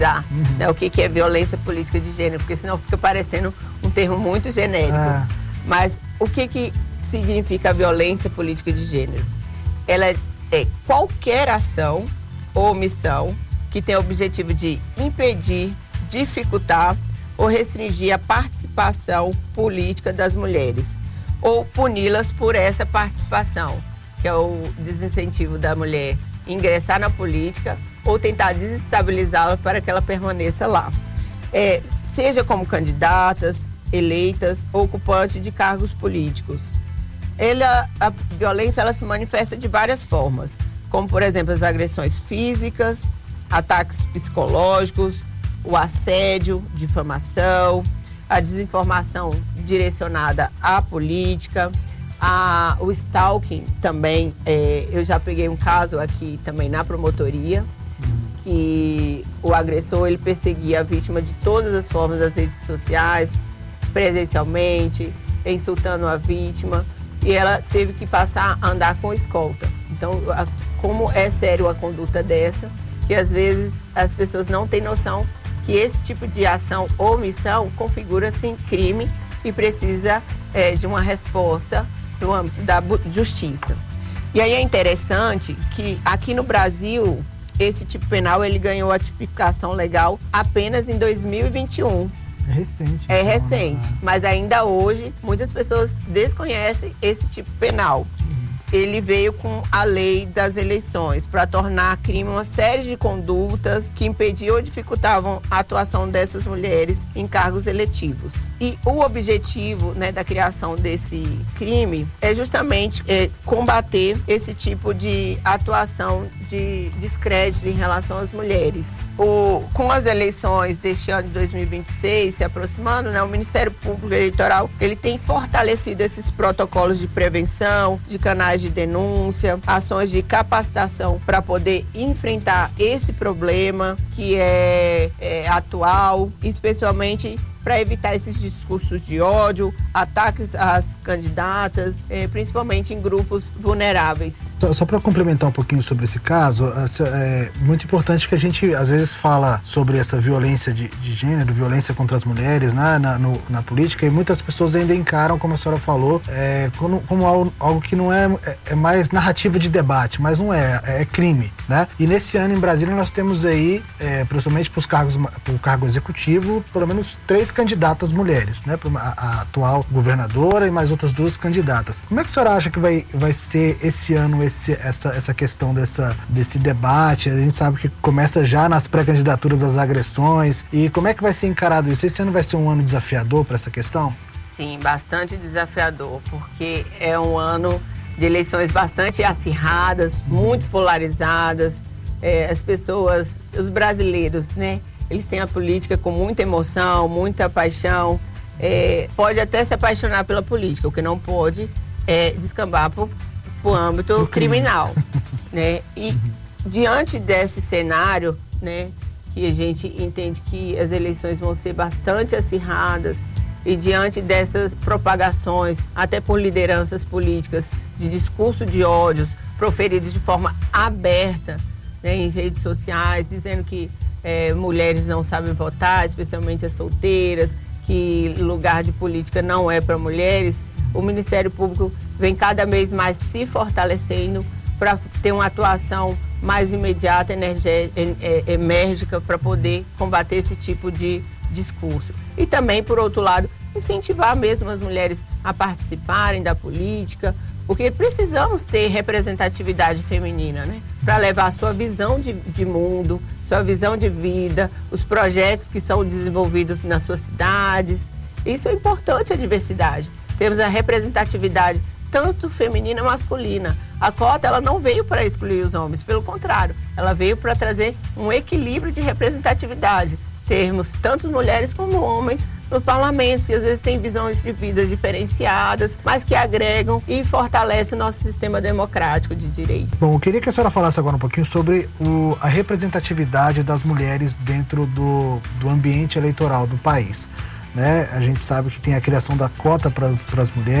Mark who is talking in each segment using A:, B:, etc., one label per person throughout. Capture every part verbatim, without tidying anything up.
A: Uhum. Né, o que, que é violência política de gênero, porque senão fica parecendo um termo muito genérico. Ah. Mas o que, que significa a violência política de gênero? Ela é qualquer ação ou omissão que tem o objetivo de impedir, dificultar ou restringir a participação política das mulheres, ou puni-las por essa participação, que é o desincentivo da mulher ingressar na política ou tentar desestabilizá-la para que ela permaneça lá. É, seja como candidatas, eleitas ou ocupantes de cargos políticos. Ela, a violência ela se manifesta de várias formas, como, por exemplo, as agressões físicas, ataques psicológicos, o assédio, difamação, a desinformação direcionada à política, a, o stalking também. É, eu já peguei um caso aqui também na promotoria, que o agressor ele perseguia a vítima de todas as formas das redes sociais, presencialmente, insultando a vítima, e ela teve que passar a andar com escolta. Então, a, como é sério a conduta dessa, que às vezes as pessoas não têm noção que esse tipo de ação ou omissão configura-se crime e precisa é, de uma resposta no âmbito da justiça. E aí é interessante que aqui no Brasil, esse tipo penal ele ganhou a tipificação legal apenas em dois mil e vinte e um.
B: É recente.
A: É então, recente, né? Mas ainda hoje muitas pessoas desconhecem esse tipo penal. Uhum. Ele veio com a lei das eleições para tornar crime uma série de condutas que impediam ou dificultavam a atuação dessas mulheres em cargos eletivos. E o objetivo, né, da criação desse crime é justamente é, combater esse tipo de atuação de descrédito em relação às mulheres. O, com as eleições deste ano de dois mil e vinte e seis se aproximando, né, o Ministério Público Eleitoral ele tem fortalecido esses protocolos de prevenção, de canais de denúncia, ações de capacitação para poder enfrentar esse problema que é, é atual, especialmente para evitar esses discursos de ódio, ataques às candidatas, eh, principalmente em grupos vulneráveis.
B: Só, só para complementar um pouquinho sobre esse caso, é muito importante que a gente às vezes fala sobre essa violência de, de gênero, violência contra as mulheres, né, na, no, na política, e muitas pessoas ainda encaram, como a senhora falou, é, como, como algo, algo que não é, é mais narrativa de debate, mas não é, é crime, né? E nesse ano em Brasília nós temos aí, é, principalmente para os cargos, para o cargo executivo, pelo menos três candidatas mulheres, né? A, a atual governadora e mais outras duas candidatas. Como é que a senhora acha que vai, vai ser esse ano esse, essa, essa questão dessa, desse debate? A gente sabe que começa já nas pré-candidaturas as agressões. E como é que vai ser encarado isso? Esse ano vai ser um ano desafiador para essa questão?
A: Sim, bastante desafiador, porque é um ano de eleições bastante acirradas, muito polarizadas. É, as pessoas, os brasileiros, né? Eles têm a política com muita emoção, muita paixão. É, pode até se apaixonar pela política, o que não pode é descambar para o âmbito criminal. Né? E diante desse cenário, né, que a gente entende que as eleições vão ser bastante acirradas, e diante dessas propagações, até por lideranças políticas, de discurso de ódios proferidos de forma aberta, né, em redes sociais, dizendo que É, mulheres não sabem votar, especialmente as solteiras, que lugar de política não é para mulheres, o Ministério Público vem cada vez mais se fortalecendo para ter uma atuação mais imediata, enérgica, para poder combater esse tipo de discurso. E também, por outro lado, incentivar mesmo as mulheres a participarem da política, porque precisamos ter representatividade feminina, né? Para levar a sua visão de, de mundo, sua visão de vida, os projetos que são desenvolvidos nas suas cidades. Isso é importante, a diversidade. Temos a representatividade tanto feminina e masculina. A cota ela não veio para excluir os homens, pelo contrário, ela veio para trazer um equilíbrio de representatividade. Termos tanto mulheres como homens nos parlamentos, que às vezes têm visões de vidas diferenciadas, mas que agregam e fortalecem o nosso sistema democrático de direito.
B: Bom, eu queria que a senhora falasse agora um pouquinho sobre o, a representatividade das mulheres dentro do, do ambiente eleitoral do país. Né? A gente sabe que tem a criação da cota para as mulheres,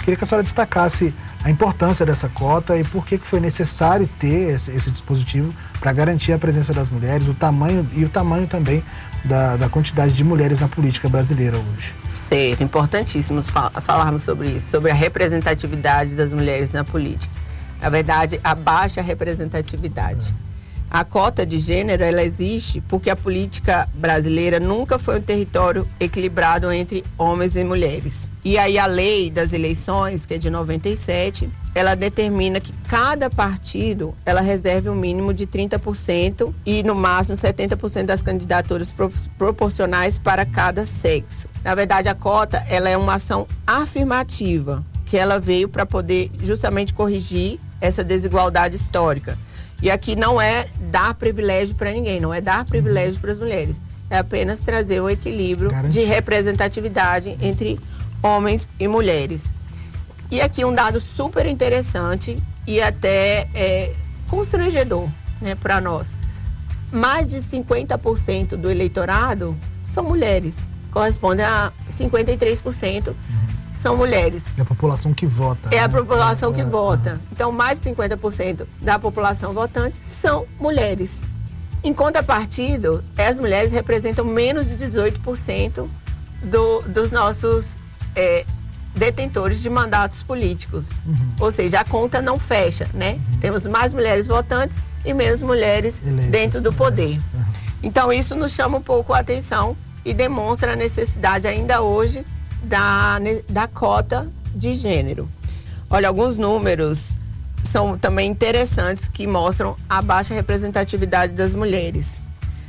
B: Queria que a senhora destacasse a importância dessa cota e por que que foi necessário ter esse, esse dispositivo para garantir a presença das mulheres, o tamanho e o tamanho também da, da quantidade de mulheres na política brasileira hoje.
A: Certo, importantíssimo falarmos sobre isso, sobre a representatividade das mulheres na política. Na verdade, a baixa representatividade. É. A cota de gênero, ela existe porque a política brasileira nunca foi um território equilibrado entre homens e mulheres. E aí a lei das eleições, que é de noventa e sete, ela determina que cada partido, ela reserve um mínimo de trinta por cento e no máximo setenta por cento das candidaturas pro, proporcionais para cada sexo. Na verdade, a cota, ela é uma ação afirmativa, que ela veio para poder justamente corrigir essa desigualdade histórica. E aqui não é dar privilégio para ninguém, não é dar privilégio para as mulheres. É apenas trazer um equilíbrio de representatividade entre homens e mulheres. E aqui um dado super interessante e até é, constrangedor, né, para nós. Mais de cinquenta por cento do eleitorado são mulheres. Corresponde a cinquenta e três por cento são mulheres.
B: É a população que vota.
A: É
B: né?
A: a população
B: é,
A: que
B: é,
A: vota. Então, mais de cinquenta por cento da população votante são mulheres. Em contrapartida, as mulheres representam menos de dezoito por cento do, dos nossos é, detentores de mandatos políticos. Uhum. Ou seja, a conta não fecha, né? Uhum. Temos mais mulheres votantes e menos mulheres Eleitas, dentro do poder. Uhum. Então, isso nos chama um pouco a atenção e demonstra a necessidade ainda hoje Da, da cota de gênero. Olha, alguns números são também interessantes que mostram a baixa representatividade das mulheres.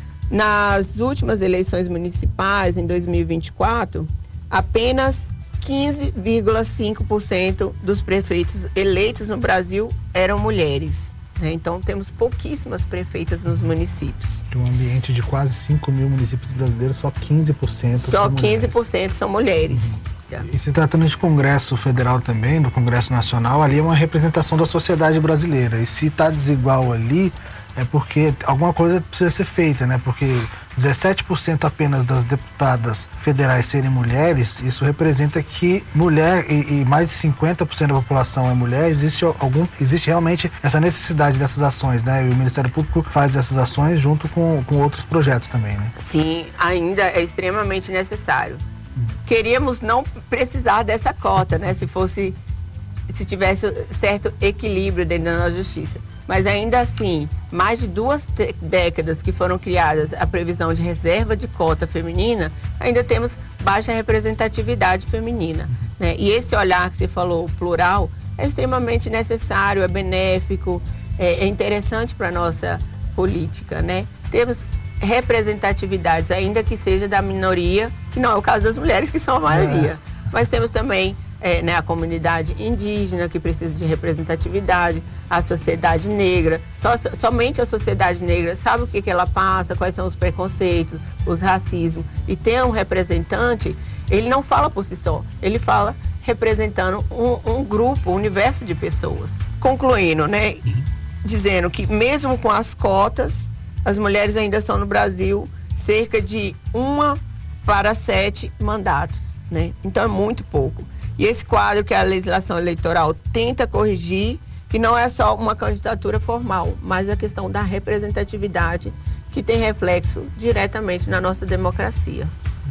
A: Nas últimas eleições municipais, em dois mil e vinte e quatro, apenas quinze vírgula cinco por cento dos prefeitos eleitos no Brasil eram mulheres. Então, temos pouquíssimas prefeitas nos municípios.
B: De um ambiente de quase cinco mil municípios brasileiros, só quinze por cento
A: só
B: são
A: quinze por cento são mulheres.
B: Uhum. E se tratando de Congresso Federal também, do Congresso Nacional, ali é uma representação da sociedade brasileira. E se está desigual ali, é porque alguma coisa precisa ser feita, né? Porque dezessete por cento apenas das deputadas federais serem mulheres, isso representa que mulher e, e mais de cinquenta por cento da população é mulher, existe, algum, existe realmente essa necessidade dessas ações, né? E o Ministério Público faz essas ações junto com, com outros projetos também, né?
A: Sim, ainda é extremamente necessário. Hum. Queríamos não precisar dessa cota, né? Se fosse, se tivesse certo equilíbrio dentro da nossa justiça. Mas ainda assim, mais de duas décadas que foram criadas a previsão de reserva de cota feminina, ainda temos baixa representatividade feminina, né? E esse olhar que você falou, plural, é extremamente necessário, é benéfico, é, é interessante para a nossa política, né? Temos representatividades, ainda que seja da minoria, que não é o caso das mulheres, que são a maioria. É. Mas temos também É, né, a comunidade indígena, que precisa de representatividade, a sociedade negra. Só, somente a sociedade negra sabe o que, que ela passa, quais são os preconceitos, os racismos. E ter um representante, ele não fala por si só, ele fala representando um, um grupo, um universo de pessoas. Concluindo, né, dizendo que mesmo com as cotas, as mulheres ainda são no Brasil cerca de uma para sete mandatos, né? Então é muito pouco. E esse quadro que a legislação eleitoral tenta corrigir, que não é só uma candidatura formal, mas a questão da representatividade, que tem reflexo diretamente na nossa democracia.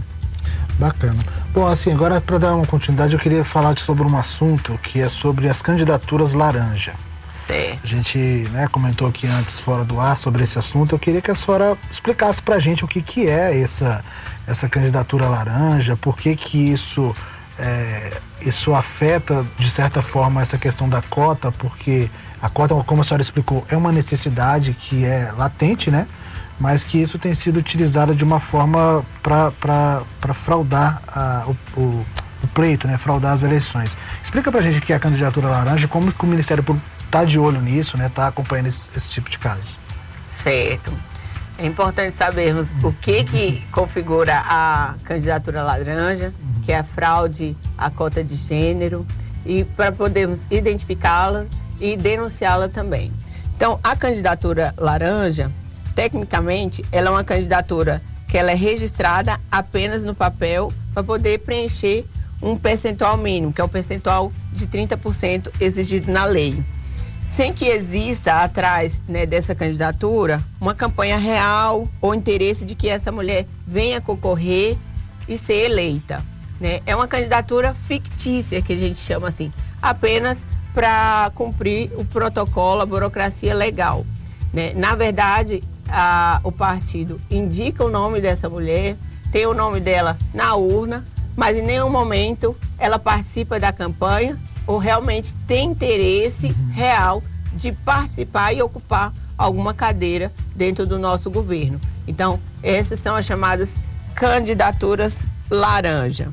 B: Bacana. Bom, assim, agora para dar uma continuidade, eu queria falar sobre um assunto que é sobre as candidaturas laranja.
A: Certo.
B: A gente, né, comentou aqui antes, fora do ar, sobre esse assunto. Eu queria que a senhora explicasse para a gente o que, que é essa, essa candidatura laranja, por que que isso... É, isso afeta, de certa forma, essa questão da cota, porque a cota, como a senhora explicou, é uma necessidade que é latente, né? Mas que isso tem sido utilizado de uma forma para fraudar a, o, o, o pleito, né? Fraudar as eleições. Explica pra gente o que é a candidatura laranja, como que o Ministério Público está de olho nisso, né? Está acompanhando esse, esse tipo de caso.
A: Certo. É importante sabermos o que que configura a candidatura laranja, que é a fraude à cota de gênero, e para podermos identificá-la e denunciá-la também. Então, a candidatura laranja, tecnicamente, ela é uma candidatura que ela é registrada apenas no papel para poder preencher um percentual mínimo, que é o percentual de trinta por cento exigido na lei. Sem que exista atrás, né, dessa candidatura uma campanha real ou interesse de que essa mulher venha concorrer e ser eleita, né? É uma candidatura fictícia, que a gente chama assim, apenas para cumprir o protocolo, a burocracia legal, né? Na verdade, a, o partido indica o nome dessa mulher, tem o nome dela na urna, mas em nenhum momento ela participa da campanha ou realmente tem interesse real de participar e ocupar alguma cadeira dentro do nosso governo. Então, essas são as chamadas candidaturas laranja.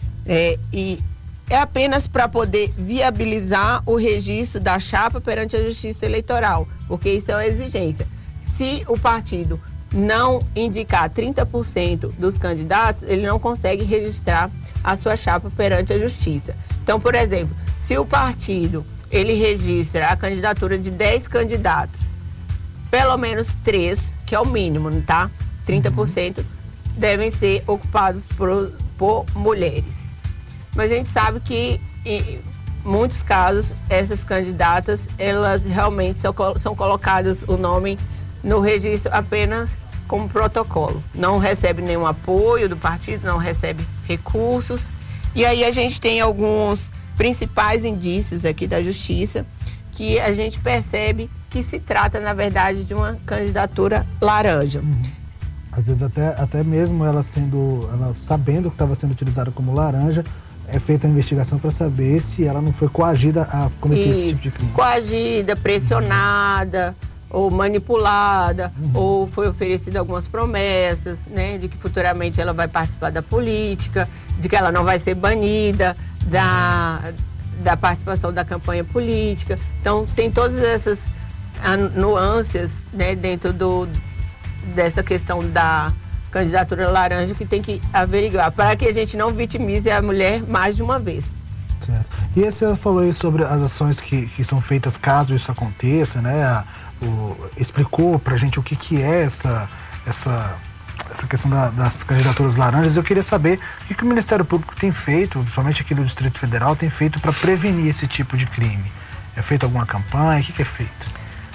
A: É, e é apenas para poder viabilizar o registro da chapa perante a Justiça Eleitoral, porque isso é uma exigência. Se o partido não indicar trinta por cento dos candidatos, ele não consegue registrar a sua chapa perante a Justiça. Então, por exemplo, se o partido ele registra a candidatura de dez candidatos, pelo menos três, que é o mínimo, tá? trinta por cento devem ser ocupados por, por mulheres. Mas a gente sabe que, em muitos casos, essas candidatas, elas realmente são, são colocadas o nome no registro apenas como protocolo. Não recebe nenhum apoio do partido, não recebe recursos. E aí a gente tem alguns principais indícios aqui da Justiça que a gente percebe que se trata, na verdade, de uma candidatura laranja.
B: Uhum. Às vezes até, até mesmo ela sendo, ela sabendo que estava sendo utilizada como laranja, é feita a investigação para saber se ela não foi coagida a cometer Isso. esse tipo de crime.
A: Coagida, pressionada, uhum. ou manipulada, uhum. ou foi oferecida algumas promessas, né, de que futuramente ela vai participar da política, de que ela não vai ser banida da, da participação da campanha política. Então, tem todas essas nuances, né, dentro do, dessa questão da candidatura laranja que tem que averiguar, para que a gente não vitimize a mulher mais de uma vez.
B: Certo. E a senhora falou aí sobre as ações que, que são feitas caso isso aconteça, né? O, explicou pra gente o que, que é essa, essa, essa questão da, das candidaturas laranjas. Eu queria saber o que, que o Ministério Público tem feito, principalmente aqui do Distrito Federal, tem feito para prevenir esse tipo de crime. É feita alguma campanha? O que, que é feito?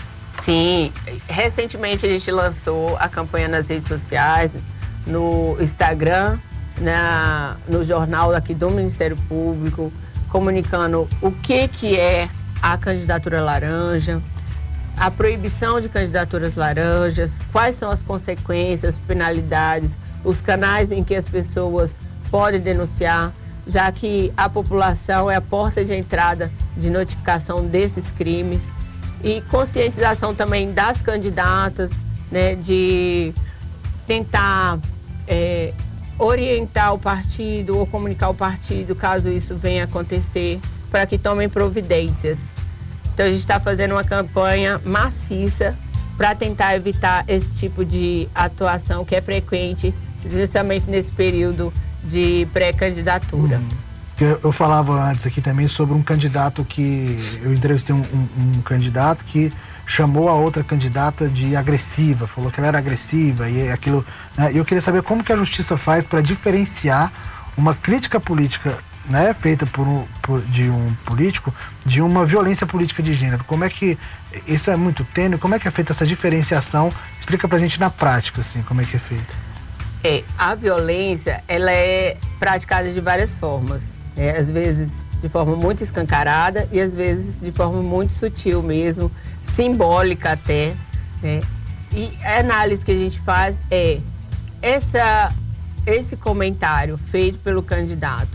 A: Sim, recentemente a gente lançou a campanha nas redes sociais, no Instagram, na, no jornal aqui do Ministério Público, comunicando o que, que é a candidatura laranja, a proibição de candidaturas laranjas, quais são as consequências, penalidades, os canais em que as pessoas podem denunciar, já que a população é a porta de entrada de notificação desses crimes, e conscientização também das candidatas, né, de tentar é, orientar o partido ou comunicar o partido caso isso venha acontecer, para que tomem providências. Então a gente está fazendo uma campanha maciça para tentar evitar esse tipo de atuação que é frequente justamente nesse período de pré-candidatura.
B: Hum. Eu, eu falava antes aqui também sobre um candidato que... Eu entrevistei um, um, um candidato que chamou a outra candidata de agressiva, falou que ela era agressiva e aquilo... Né? E eu queria saber como que a justiça faz para diferenciar uma crítica política, né, feita por um, por, de um político de uma violência política de gênero. Como é que... Isso é muito tênue, como é que é feita essa diferenciação? Explica pra gente na prática, assim, como é que é feita.
A: É, a violência, ela é praticada de várias formas. É, às vezes de forma muito escancarada e às vezes de forma muito sutil mesmo, simbólica até, né? E a análise que a gente faz é essa, esse comentário feito pelo candidato,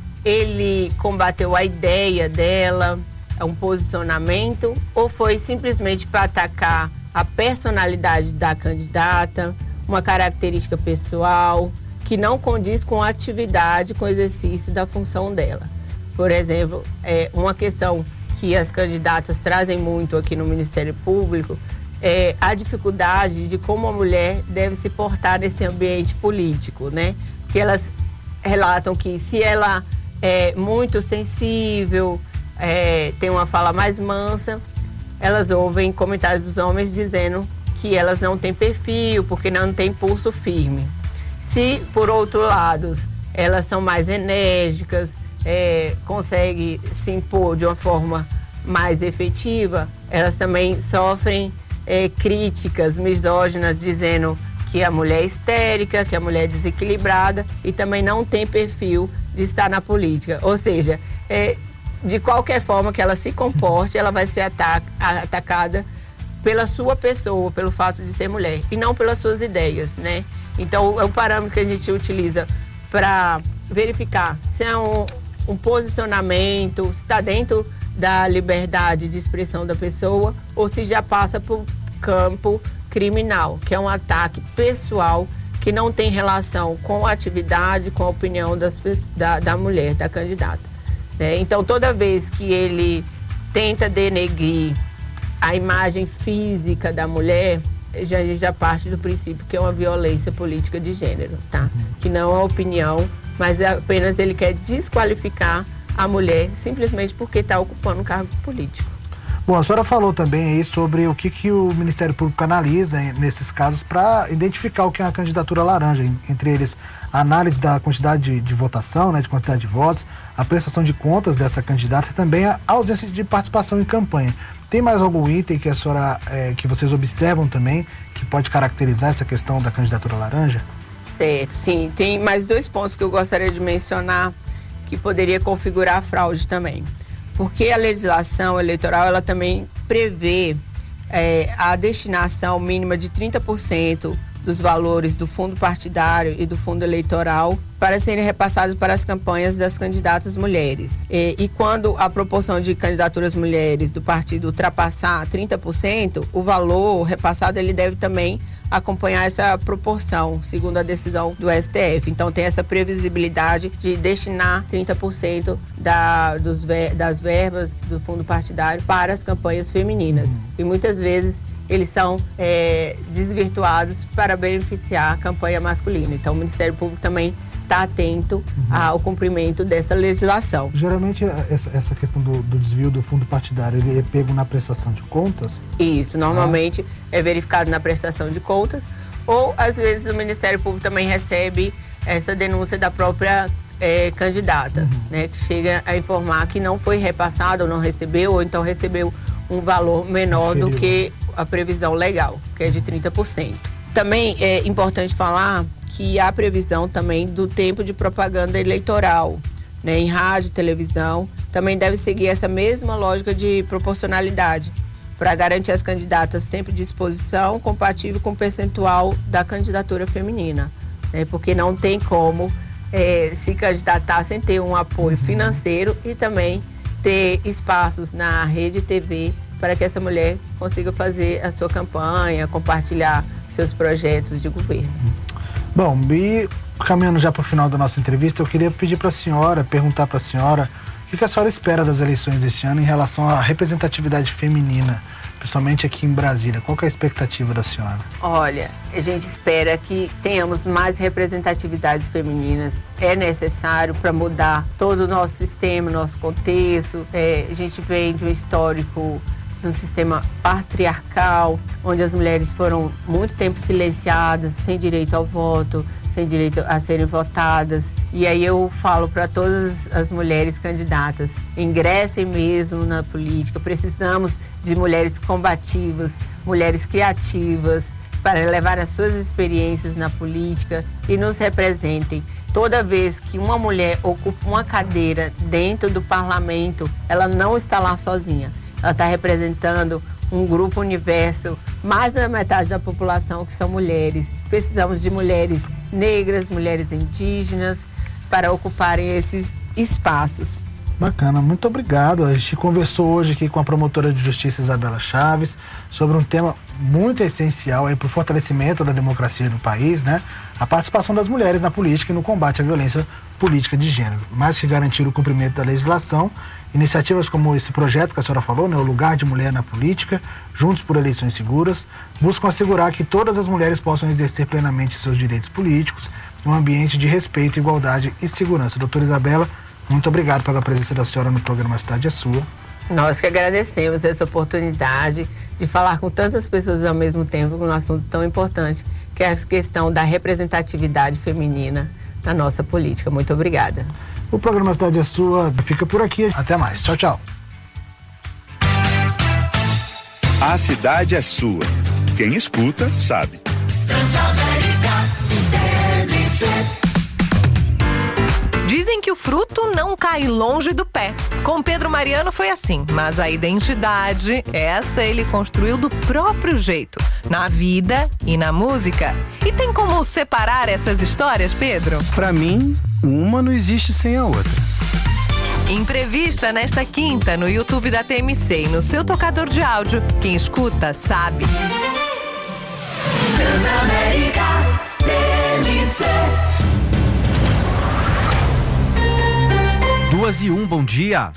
A: ele combateu a ideia dela, um posicionamento, ou foi simplesmente para atacar a personalidade da candidata, uma característica pessoal que não condiz com a atividade, com o exercício da função dela. Por exemplo, é uma questão que as candidatas trazem muito aqui no Ministério Público é a dificuldade de como a mulher deve se portar nesse ambiente político, né? Porque elas relatam que se ela é muito sensível, é, tem uma fala mais mansa, elas ouvem comentários dos homens dizendo que elas não têm perfil, porque não têm pulso firme. Se, por outro lado, elas são mais enérgicas, é, consegue se impor de uma forma mais efetiva, elas também sofrem é, críticas misóginas dizendo que a mulher é histérica, que a mulher é desequilibrada e também não tem perfil de estar na política. Ou seja, é, de qualquer forma que ela se comporte, ela vai ser ata- atacada pela sua pessoa, pelo fato de ser mulher, e não pelas suas ideias, né? Então, é o parâmetro que a gente utiliza para verificar se é um, um posicionamento, se está dentro da liberdade de expressão da pessoa ou se já passa por campo criminal, que é um ataque pessoal que não tem relação com a atividade, com a opinião das, da, da mulher, da candidata. Né? Então, toda vez que ele tenta denegrir a imagem física da mulher, já, já parte do princípio que é uma violência política de gênero, tá? Que não é opinião, mas é apenas ele quer desqualificar a mulher simplesmente porque está ocupando um cargo político.
B: Bom, a senhora falou também aí sobre o que, que o Ministério Público analisa nesses casos para identificar o que é uma candidatura laranja, entre eles a análise da quantidade de, de votação, né, de quantidade de votos, a prestação de contas dessa candidata e também a ausência de participação em campanha. Tem mais algum item que a senhora, é, que vocês observam também, que pode caracterizar essa questão da candidatura laranja?
A: Certo, sim. Tem mais dois pontos que eu gostaria de mencionar que poderia configurar a fraude também. Porque a legislação eleitoral, ela também prevê é, a destinação mínima de trinta por cento dos valores do fundo partidário e do fundo eleitoral para serem repassados para as campanhas das candidatas mulheres. E, e quando a proporção de candidaturas mulheres do partido ultrapassar trinta por cento, o valor repassado ele deve também acompanhar essa proporção, segundo a decisão do S T F. Então, tem essa previsibilidade de destinar trinta por cento da, dos, das verbas do fundo partidário para as campanhas femininas. Uhum. E muitas vezes eles são é, desvirtuados para beneficiar a campanha masculina. Então, o Ministério Público também está atento uhum. ao cumprimento dessa legislação.
B: Geralmente, essa, essa questão do, do desvio do fundo partidário, ele é pego na prestação de contas?
A: Isso, normalmente ah. é verificado na prestação de contas, ou às vezes o Ministério Público também recebe essa denúncia da própria é, candidata, uhum. né, que chega a informar que não foi repassado ou não recebeu, ou então recebeu um valor menor Inferior. do que a previsão legal, que é de trinta por cento. Também é importante falar que há previsão também do tempo de propaganda eleitoral, né, em rádio, televisão, também deve seguir essa mesma lógica de proporcionalidade, para garantir às candidatas tempo de exposição compatível com o percentual da candidatura feminina, né, porque não tem como é, se candidatar sem ter um apoio financeiro e também ter espaços na rede T V para que essa mulher consiga fazer a sua campanha, compartilhar seus projetos de governo.
B: Bom, e caminhando já para o final da nossa entrevista, eu queria pedir para a senhora, perguntar para a senhora o que a senhora espera das eleições deste ano em relação à representatividade feminina, principalmente aqui em Brasília. Qual que é a expectativa da senhora?
A: Olha, a gente espera que tenhamos mais representatividades femininas. É necessário para mudar todo o nosso sistema, nosso contexto. É, a gente vem de um histórico de um sistema patriarcal, onde as mulheres foram muito tempo silenciadas, sem direito ao voto, sem direito a serem votadas. E aí eu falo para todas as mulheres candidatas, ingressem mesmo na política. Precisamos de mulheres combativas, mulheres criativas, para levar as suas experiências na política e nos representem. Toda vez que uma mulher ocupa uma cadeira dentro do parlamento, ela não está lá sozinha. Ela está representando um grupo universo, mais da metade da população que são mulheres. Precisamos de mulheres negras, mulheres indígenas, para ocuparem esses espaços.
B: Bacana, muito obrigado. A gente conversou hoje aqui com a promotora de justiça Isabela Chaves sobre um tema muito essencial para o fortalecimento da democracia no país, né? A participação das mulheres na política e no combate à violência política de gênero. Mais que garantir o cumprimento da legislação, iniciativas como esse projeto que a senhora falou, né, o Lugar de Mulher na Política, Juntos por Eleições Seguras, buscam assegurar que todas as mulheres possam exercer plenamente seus direitos políticos em um ambiente de respeito, igualdade e segurança. Doutora Isabela, muito obrigado pela presença da senhora no programa Cidade é Sua.
A: Nós que agradecemos essa oportunidade de falar com tantas pessoas ao mesmo tempo com um assunto tão importante, que é a questão da representatividade feminina na nossa política. Muito obrigada.
B: O programa Cidade é Sua fica por aqui. Até mais. Tchau, tchau.
C: A cidade é sua. Quem escuta, sabe.
D: Dizem que o fruto não cai longe do pé. Com Pedro Mariano foi assim, mas a identidade, essa ele construiu do próprio jeito, na vida e na música. E tem como separar essas histórias, Pedro?
E: Pra mim, uma não existe sem a outra.
D: Entrevista nesta quinta no YouTube da T M C e no seu tocador de áudio. Quem escuta, sabe.
F: Transamérica T M C.
E: Duas e um, bom dia.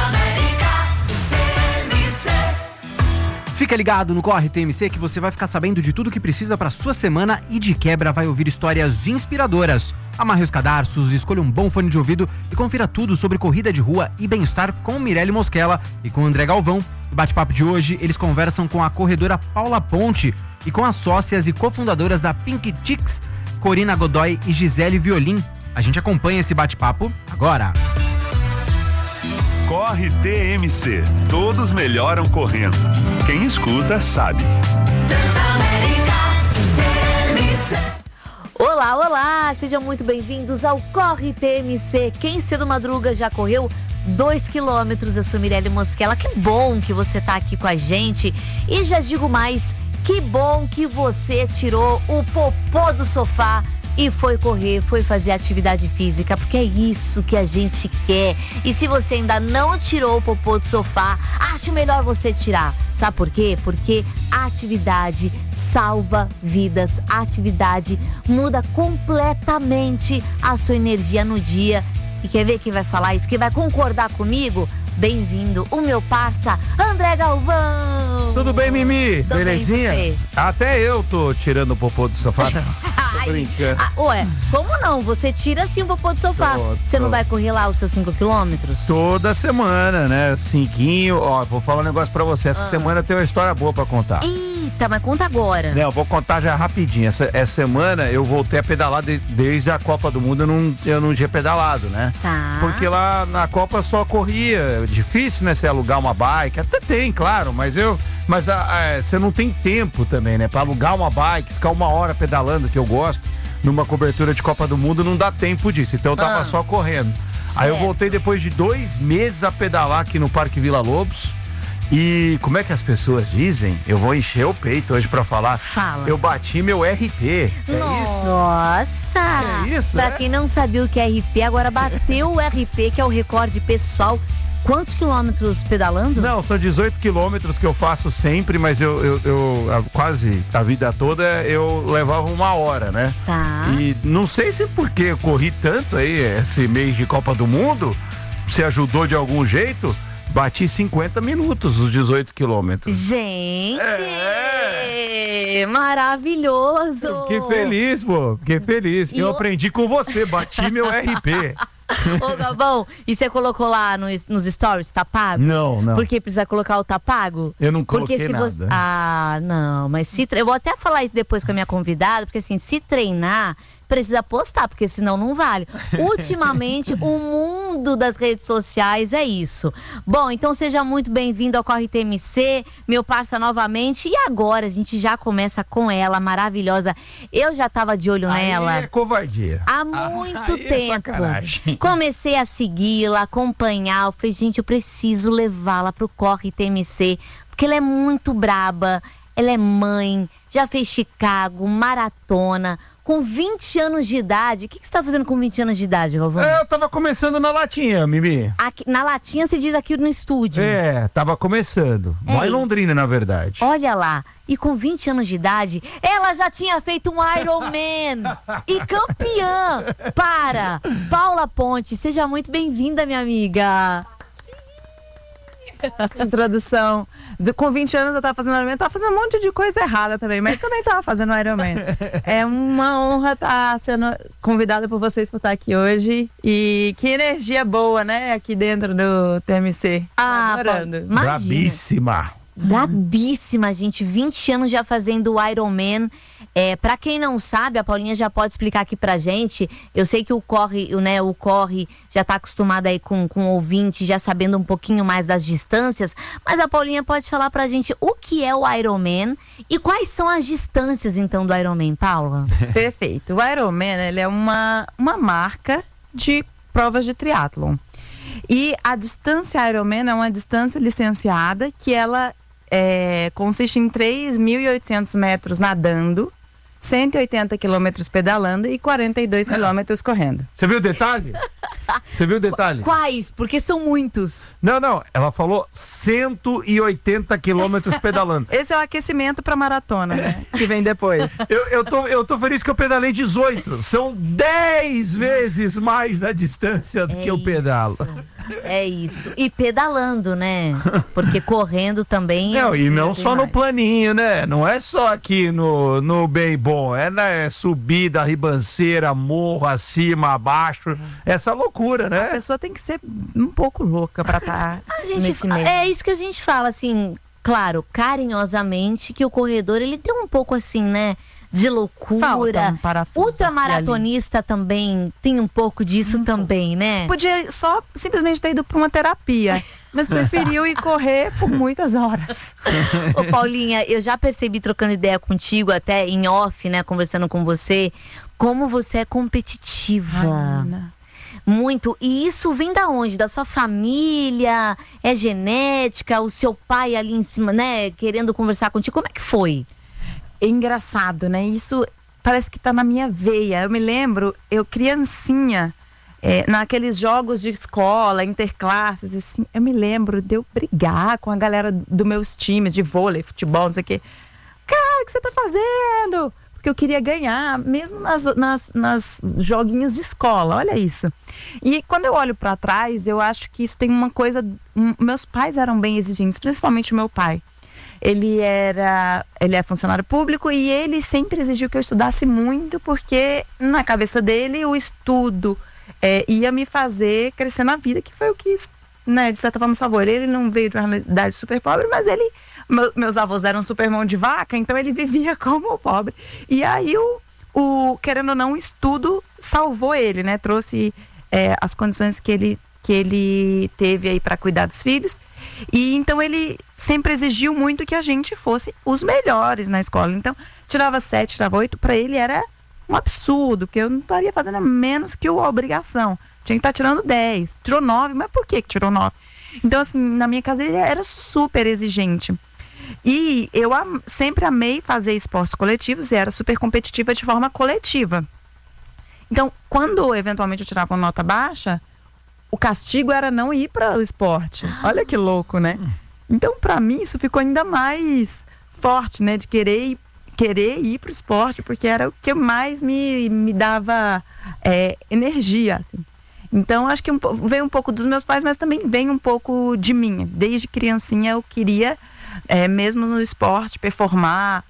E: Fica ligado no Corre T M C que você vai ficar sabendo de tudo que precisa para sua semana e de quebra vai ouvir histórias inspiradoras. Amarre os cadarços, escolha um bom fone de ouvido e confira tudo sobre corrida de rua e bem-estar com Mirelle Mosquela e com André Galvão. No bate-papo de hoje, eles conversam com a corredora Paula Ponte e com as sócias e cofundadoras da Pink Chicks, Corina Godoy e Gisele Violim. A gente acompanha esse bate-papo agora.
C: Corre T M C. Todos melhoram correndo. Quem escuta, sabe.
G: Olá, olá! Sejam muito bem-vindos ao Corre T M C. Quem cedo madruga já correu dois quilômetros. Eu sou Mirelle Mosquela. Que bom que você tá aqui com a gente. E já digo mais, que bom que você tirou o popô do sofá e foi correr, foi fazer atividade física, porque é isso que a gente quer. E se você ainda não tirou o popô do sofá, acho melhor você tirar. Sabe por quê? Porque a atividade salva vidas. A atividade muda completamente a sua energia no dia. E quer ver quem vai falar isso? Quem vai concordar comigo? Bem-vindo, o meu parça, André Galvão.
H: Tudo bem, Mimi?
G: Tô
H: Belezinha?
G: bem,
H: Até eu tô tirando o popô do sofá. Tô brincando.
G: Ah, ué, como não? Você tira sim o popô do sofá.
H: Tô,
G: Você
H: tô.
G: não vai correr lá os seus cinco quilômetros?
H: Toda semana, né? Cinquinho. Ó, vou falar um negócio pra você. Essa
G: Ah.
H: semana tem uma história boa pra contar.
G: Eita, mas conta agora.
H: Não, eu vou contar já rapidinho. Essa, essa semana eu voltei a pedalar de- desde a Copa do Mundo. Eu não, eu não tinha pedalado, né?
G: Tá.
H: Porque lá na Copa só corria. Difícil, né? Você alugar uma bike. Até tem, claro, mas eu. Mas a- a- você não tem tempo também, né? Pra alugar uma bike, ficar uma hora pedalando, que eu gosto, numa cobertura de Copa do Mundo, não dá tempo disso. Então eu tava
G: Ah.
H: só correndo. Aí eu
G: Certo.
H: voltei depois de dois meses a pedalar aqui no Parque Vila Lobos. E como é que as pessoas dizem? Eu vou encher o peito hoje pra falar.
G: Fala.
H: Eu bati meu R P. É isso?
G: Nossa!
H: É isso,
G: Pra
H: é?
G: quem não sabia o que é R P, agora bateu o R P, que é o recorde pessoal. Quantos quilômetros pedalando?
H: Não, são dezoito quilômetros que eu faço sempre, mas eu, eu, eu a- quase a vida toda eu levava uma hora, né?
G: Tá.
H: E não sei se porque eu corri tanto aí esse mês de Copa do Mundo, se ajudou de algum jeito, bati cinquenta minutos os dezoito quilômetros.
G: Gente!
H: É.
G: Maravilhoso!
H: Fiquei feliz, pô. Fiquei feliz.
G: E
H: eu
G: o-
H: aprendi com você, bati meu R P.
G: Ô, Galvão, e você colocou lá no- nos stories, tá pago?
H: Não, não.
G: Porque precisa colocar o tá pago?
H: Eu não
G: Porque
H: coloquei
G: se
H: nada.
G: você. Ah, não, mas se tre... Eu vou até falar isso depois com a minha convidada, porque assim, se treinar, precisa postar, porque senão não vale. Ultimamente, o mundo das redes sociais é isso. Bom, então seja muito bem-vindo ao Corre T M C, meu parça novamente. E agora a gente já começa com ela, maravilhosa. Eu já tava de olho
H: Aí
G: nela.
H: é covardia.
G: Há muito
H: aí é
G: tempo.
H: sacanagem.
G: Comecei a segui-la, acompanhar. Eu falei, gente, eu preciso levá-la pro Corre T M C, porque ela é muito braba, ela é mãe, já fez Chicago, maratona, com vinte anos de idade. O que, que você tá fazendo com vinte anos de idade, Galvão?
H: É, eu tava começando na latinha, Mimi.
G: Aqui- na latinha se diz aqui no estúdio.
H: É, tava começando.
G: É.
H: Mó em Londrina, na verdade.
G: Olha lá, e com vinte anos de idade, ela já tinha feito um Ironman e campeã. Para! Paula Ponte, seja muito bem-vinda, minha amiga.
I: Essa introdução. Do- com vinte anos eu tava fazendo Ironman, tava fazendo um monte de coisa errada também, mas também tava fazendo Ironman. É uma honra estar sendo convidada por vocês por estar aqui hoje. E que energia boa, né? Aqui dentro do T M C.
G: Ah,
I: Tô adorando.
G: Imagina.
H: Brabíssima.
G: Brabíssima, gente. vinte anos já fazendo o Ironman. É, pra quem não sabe, a Paulinha já pode explicar aqui pra gente. Eu sei que o Corre, né, o Corre já tá acostumado aí com, com o ouvinte, já sabendo um pouquinho mais das distâncias. Mas a Paulinha pode falar pra gente o que é o Ironman e quais são as distâncias, então, do Ironman, Paula?
I: Perfeito. O Ironman, ele é uma, uma marca de provas de triatlon. E a distância Ironman é uma distância licenciada que ela é, consiste em três mil e oitocentos metros nadando, cento e oitenta quilômetros pedalando e quarenta e dois quilômetros correndo.
H: Você viu o detalhe? Você viu o detalhe?
G: Quais? Porque são muitos.
H: Não, não. Ela falou cento e oitenta quilômetros pedalando.
I: Esse é o aquecimento pra maratona, né? Que vem depois.
H: Eu, eu, tô, eu tô feliz que eu pedalei dezoito. São dez vezes mais a distância do
G: É
H: que eu pedalo.
G: isso. É isso. E pedalando, né? Porque correndo também.
H: Não, e não
G: tem
H: só no
G: mais.
H: planinho, né? Não é só aqui no, no bem bom. É na é subida, ribanceira, morro, acima, abaixo. Essa loucura,
I: A
H: né?
I: pessoa tem que ser um pouco louca pra estar
G: A gente,
I: nesse meio.
G: é isso que a gente fala, assim, claro, carinhosamente, que o corredor, ele tem um pouco assim, né? De
I: Falta
G: loucura.
I: um parafuso
G: Ultramaratonista também tem um pouco disso também, né?
I: Podia só simplesmente ter ido pra uma terapia, mas preferiu ir correr por muitas horas.
G: Ô Paulinha, eu já percebi trocando ideia contigo, até em off, né, conversando com você, como você é competitiva.
I: Ana.
G: Muito. E isso vem da onde? Da sua família? É genética? O seu pai ali em cima, né, querendo conversar contigo? Como é que foi?
I: É engraçado, né? Isso parece que tá na minha veia. Eu me lembro, eu criancinha, é, naqueles jogos de escola, interclasses, assim, eu me lembro de eu brigar com a galera dos meus times de vôlei, futebol, não sei o quê. Cara, o que você tá fazendo? Porque eu queria ganhar, mesmo nas, nas, nas joguinhos de escola, olha isso. E quando eu olho pra trás, eu acho que isso tem uma coisa... Um, meus pais eram bem exigentes, principalmente o meu pai. Ele era, ele é funcionário público e ele sempre exigiu que eu estudasse muito, porque na cabeça dele o estudo é, ia me fazer crescer na vida, que foi o que, né, de certa forma salvou ele. Ele não veio de uma realidade super pobre, mas ele, meu, meus avós eram super mão de vaca, então ele vivia como pobre. E aí o, o querendo ou não, o estudo salvou ele, né? Trouxe é, as condições que ele que ele teve aí para cuidar dos filhos. E então ele sempre exigiu muito que a gente fosse os melhores na escola. Então, tirava sete, tirava oito, para ele era um absurdo, porque eu não estaria fazendo menos que a obrigação. Tinha que estar tirando dez. Tirou nove, mas por que que tirou nove? Então, assim, na minha casa ele era super exigente. E eu am- sempre amei fazer esportes coletivos e era super competitiva de forma coletiva. Então, quando eventualmente eu tirava uma nota baixa, o castigo era não ir para o esporte. Olha que louco, né? Então, para mim, isso ficou ainda mais forte, né? De querer, querer ir para o esporte, porque era o que mais me, me dava é, energia, assim. Então, acho que um, veio um pouco dos meus pais, mas também vem um pouco de mim. Desde criancinha, eu queria, é, mesmo no esporte, performar,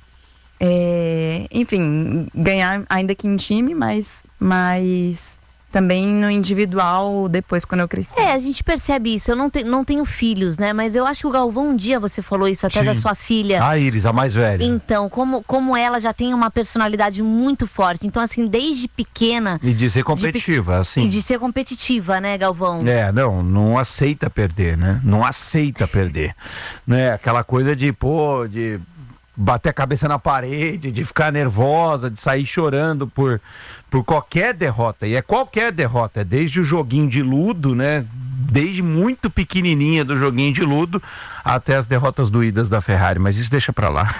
I: é, enfim, ganhar ainda que em time, mas... mas também no individual, depois, quando eu cresci.
G: É, a gente percebe isso. Eu não, te, não tenho filhos, né? Mas eu acho que o Galvão, um dia você falou isso até
H: Sim.
G: da sua filha.
H: A Iris, a mais velha.
G: Então, como, como ela já tem uma personalidade muito forte. Então, assim, desde pequena...
H: E de ser competitiva, assim.
G: E de ser competitiva, né, Galvão?
H: É, não, não aceita perder, né? Não aceita perder. Né? Aquela coisa de, pô, de bater a cabeça na parede, de ficar nervosa, de sair chorando por, por qualquer derrota. E é qualquer derrota, é desde o joguinho de ludo, né? Desde muito pequenininha do joguinho de ludo até as derrotas doídas da Ferrari, mas isso deixa pra lá.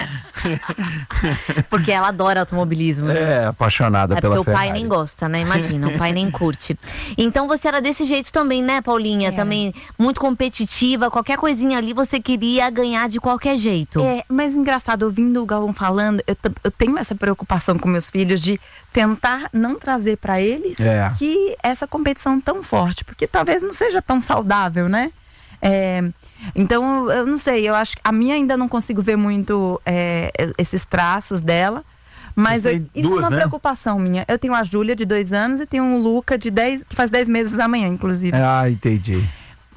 G: Porque ela adora automobilismo, né?
H: É, apaixonada
G: É
H: pela
G: porque o
H: Ferrari.
G: pai nem gosta, né? Imagina, o pai nem curte. Então você era desse jeito também, né, Paulinha?
I: É.
G: Também muito competitiva, qualquer coisinha ali você queria ganhar de qualquer jeito.
I: É, mas engraçado, ouvindo o Galvão falando, eu, t- eu tenho essa preocupação com meus filhos de tentar não trazer pra eles
H: É.
I: que essa competição tão forte, porque talvez não seja tão saudável, né? É, então, eu não sei, eu acho que a minha ainda não consigo ver muito é, esses traços dela, mas
H: Você
I: eu-
H: tem
I: isso
H: duas,
I: é uma
H: né?
I: preocupação minha. Eu tenho a Júlia de dois anos e tenho o Luca de dez, que faz dez meses amanhã, inclusive.
H: Ah, entendi.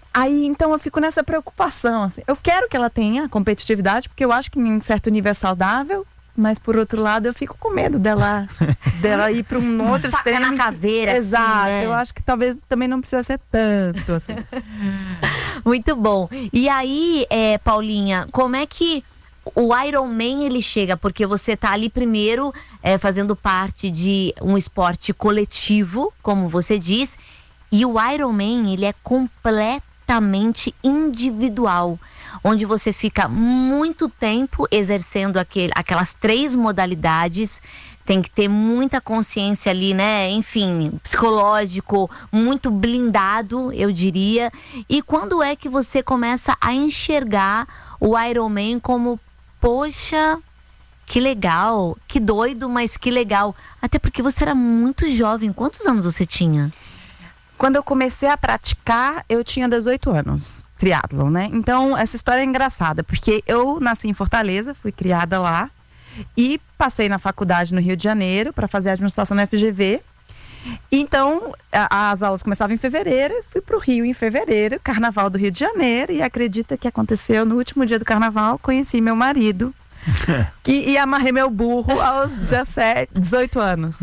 I: Aí, então, eu fico nessa preocupação, assim. Eu quero que ela tenha competitividade, porque eu acho que em certo nível é saudável, mas, por outro lado, eu fico com medo dela, dela ir para um outro
G: Taca
I: extremo.
G: na caveira,
I: Exato.
G: assim, né?
I: Eu acho que talvez também não precisa ser tanto, assim.
G: Muito bom. E aí, é, Paulinha, como é que o Ironman ele chega? Porque você tá ali primeiro é, fazendo parte de um esporte coletivo, como você diz, e o Ironman ele é completamente individual, onde você fica muito tempo exercendo aquele, aquelas três modalidades. Tem que ter muita consciência ali, né? Enfim, psicológico, muito blindado, eu diria. E quando é que você começa a enxergar o Ironman como, poxa, que legal, que doido, mas que legal. Até porque você era muito jovem. Quantos anos você tinha?
I: Quando eu comecei a praticar, eu tinha dezoito anos, triatlon, né? Então, essa história é engraçada, porque eu nasci em Fortaleza, fui criada lá, e passei na faculdade no Rio de Janeiro para fazer administração na F G V. Então, a, as aulas começavam em fevereiro, fui pro Rio em fevereiro, Carnaval do Rio de Janeiro, e acredita que aconteceu no último dia do Carnaval, conheci meu marido, que, e amarrei meu burro aos dezessete, dezoito anos.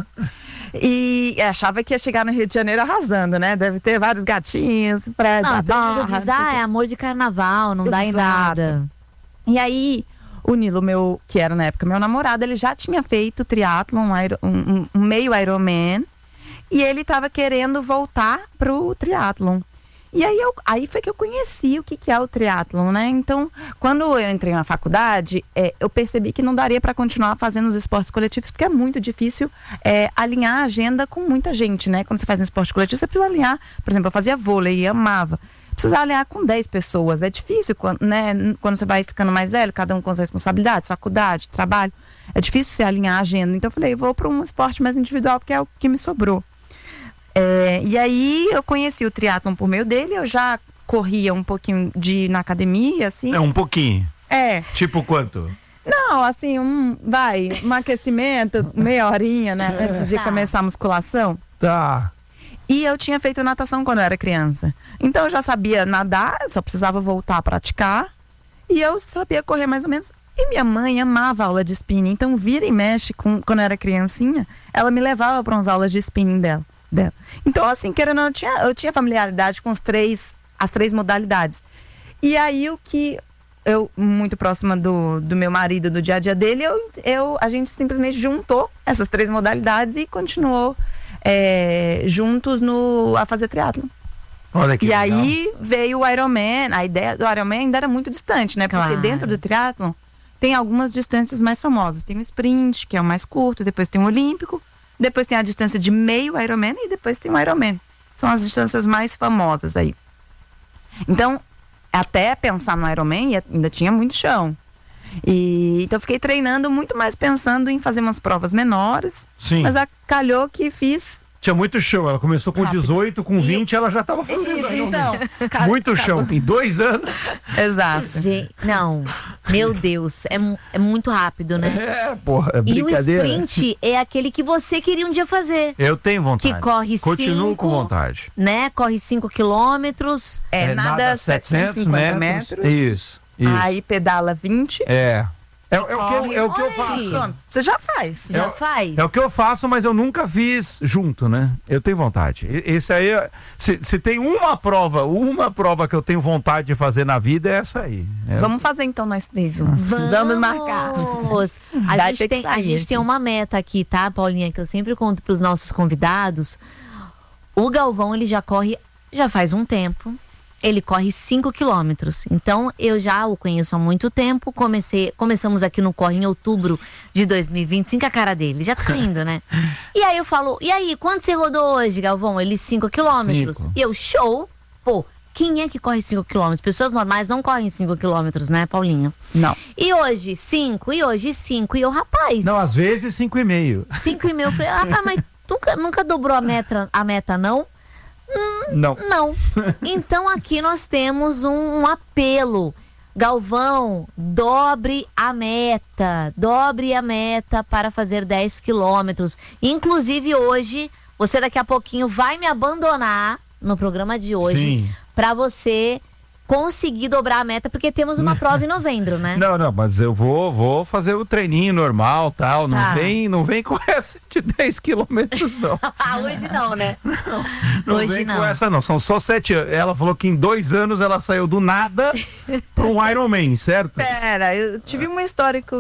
I: E achava que ia chegar no Rio de Janeiro arrasando, né? Deve ter vários gatinhos, praia
G: Não,
I: da
G: todo mundo
I: barra,
G: diz,
I: não sei o
G: ah,
I: quê.
G: é amor de carnaval, não dá em
I: Exato.
G: nada.
I: E aí, o Nilo, meu, que era na época meu namorado, ele já tinha feito triatlon, um, aero- um, um- um meio Ironman, e ele estava querendo voltar pro triatlon. E aí, eu, aí foi que eu conheci o que, que é o triatlon, né? Então, quando eu entrei na faculdade, é, eu percebi que não daria para continuar fazendo os esportes coletivos, porque é muito difícil é, alinhar a agenda com muita gente, né? Quando você faz um esporte coletivo, você precisa alinhar. Por exemplo, eu fazia vôlei e amava. Precisa alinhar com dez pessoas. É difícil, quando, né? Quando você vai ficando mais velho, cada um com as responsabilidades, faculdade, trabalho. É difícil você alinhar a agenda. Então, eu falei, vou para um esporte mais individual, porque é o que me sobrou. É, e aí eu conheci o triatlon por meio dele, eu já corria um pouquinho de na academia, assim.
H: É um pouquinho.
I: É.
H: Tipo quanto?
I: Não, assim, um, vai, um aquecimento, meia horinha, né, antes de
G: Tá.
I: começar a musculação.
H: Tá.
I: E eu tinha feito natação quando eu era criança. Então eu já sabia nadar, só precisava voltar a praticar. E eu sabia correr mais ou menos. E minha mãe amava aula de spinning, então vira e mexe, com, quando eu era criancinha, ela me levava para umas aulas de spinning dela. dela. Então, assim, querendo ou não, eu tinha, eu tinha familiaridade com os três, as três modalidades. E aí, o que eu, muito próxima do, do meu marido, do dia a dia dele, eu, eu, a gente simplesmente juntou essas três modalidades e continuou é, juntos no, a fazer triatlon.
H: Olha que
I: E
H: legal.
I: aí veio o Ironman, a ideia do Ironman ainda era muito distante, né? Porque
G: Claro.
I: dentro do triatlon tem algumas distâncias mais famosas. Tem o sprint, que é o mais curto, depois tem o olímpico, depois tem a distância de meio Ironman e depois tem o Ironman. São as distâncias mais famosas aí. Então, até pensar no Ironman ainda tinha muito chão. E, então eu fiquei treinando muito mais pensando em fazer umas provas menores.
H: Sim.
I: Mas a- calhou que fiz.
H: Tinha muito chão. Ela começou com
I: Rápido.
H: dezoito, com vinte ela já tava fazendo.
I: Isso,
H: Ironman.
I: então. Ca-
H: Muito chão. Em dois anos.
I: Exato.
G: Gente, não, meu Deus, é, mu- é muito rápido, né?
H: É, porra, é
G: E o
H: brincadeira.
G: sprint é aquele que você queria um dia fazer.
H: Eu tenho vontade.
G: Que corre
H: Continuo
G: cinco,
H: com vontade.
G: Né? Corre cinco quilômetros.
I: É, nada setecentos e cinquenta metros.
H: Isso, isso.
I: Aí pedala vinte.
H: É. É, é o que, eu- é o que eu
G: Olha aí.
H: faço.
I: Você já faz.
G: Já
H: É o-
G: faz?
H: É o que eu faço, mas eu nunca fiz junto, né? Eu tenho vontade. E- Esse aí, é- se, se tem uma prova, uma prova que eu tenho vontade de fazer na vida, é essa aí. É-
I: Vamos fazer então nós três. um.
G: Vamos,
I: Vamos marcar.
G: A
I: Vai
G: gente,
I: ter que
G: tem, a
I: sair,
G: gente tem
I: assim.
G: uma meta aqui, tá, Paulinha? Que eu sempre conto pros nossos convidados. O Galvão, ele já corre, já faz um tempo. Ele corre cinco quilômetros. Então, eu já o conheço há muito tempo. Comecei, começamos aqui no Corre em outubro de dois mil e vinte e cinco, a cara dele. Já tá indo, né? E aí eu falo, e aí, quanto você rodou hoje, Galvão? Ele, cinco quilômetros.
H: Cinco.
G: E eu, show. Pô, quem é que corre cinco quilômetros? Pessoas normais não correm cinco quilômetros, né, Paulinha?
I: Não.
G: E hoje, cinco, e hoje, cinco. E eu, rapaz,
H: Não, às vezes cinco e meio.
G: cinco e meio. Eu falei, rapaz, mas nunca, nunca dobrou a meta, a meta, não?
H: Não.
G: Não. Então aqui nós temos um, um apelo. Galvão, dobre a meta. Dobre a meta para fazer dez quilômetros. Inclusive hoje, você daqui a pouquinho vai me abandonar no programa de hoje
H: Sim.
G: pra você conseguir dobrar a meta, porque temos uma prova em novembro, né?
H: Não, não, mas eu vou, vou fazer o treininho normal, tal, não
G: Tá.
H: vem, não vem com essa de dez quilômetros, não.
G: Ah, hoje não, né?
H: Não
G: Hoje
H: vem
G: não.
H: com essa, não. São só sete anos. Ela falou que em dois anos ela saiu do nada para um Ironman, certo?
I: Pera, eu tive um histórico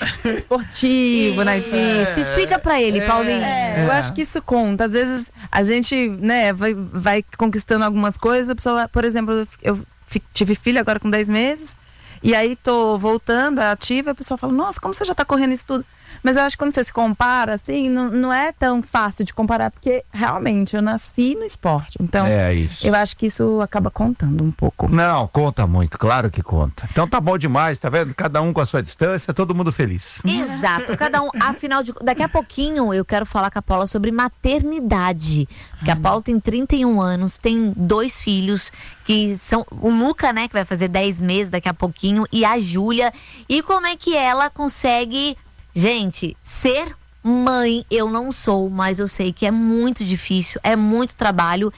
I: esportivo na infância.
G: Isso, explica pra ele, Paulinho.
I: É, eu acho que isso conta. Às vezes a gente, né, vai, vai conquistando algumas coisas. A pessoa, por exemplo, eu fi- tive filho agora com dez meses. E aí tô voltando ativa, a pessoa fala, nossa, como você já tá correndo isso tudo? Mas eu acho que quando você se compara, assim, não, não é tão fácil de comparar, porque realmente eu nasci no esporte. Então,
H: É isso.
I: eu acho que isso acaba contando um pouco.
H: Não, conta muito, claro que conta. Então tá bom demais, tá vendo? Cada um com a sua distância, todo mundo feliz.
G: Exato, cada um, afinal de daqui a pouquinho eu quero falar com a Paula sobre maternidade, porque a Paula tem trinta e um anos, tem dois filhos que são o Luca, né, que vai fazer dez meses daqui a pouquinho, e a Júlia, e como é que ela consegue, gente, ser mãe, eu não sou, mas eu sei que é muito difícil, é muito trabalho,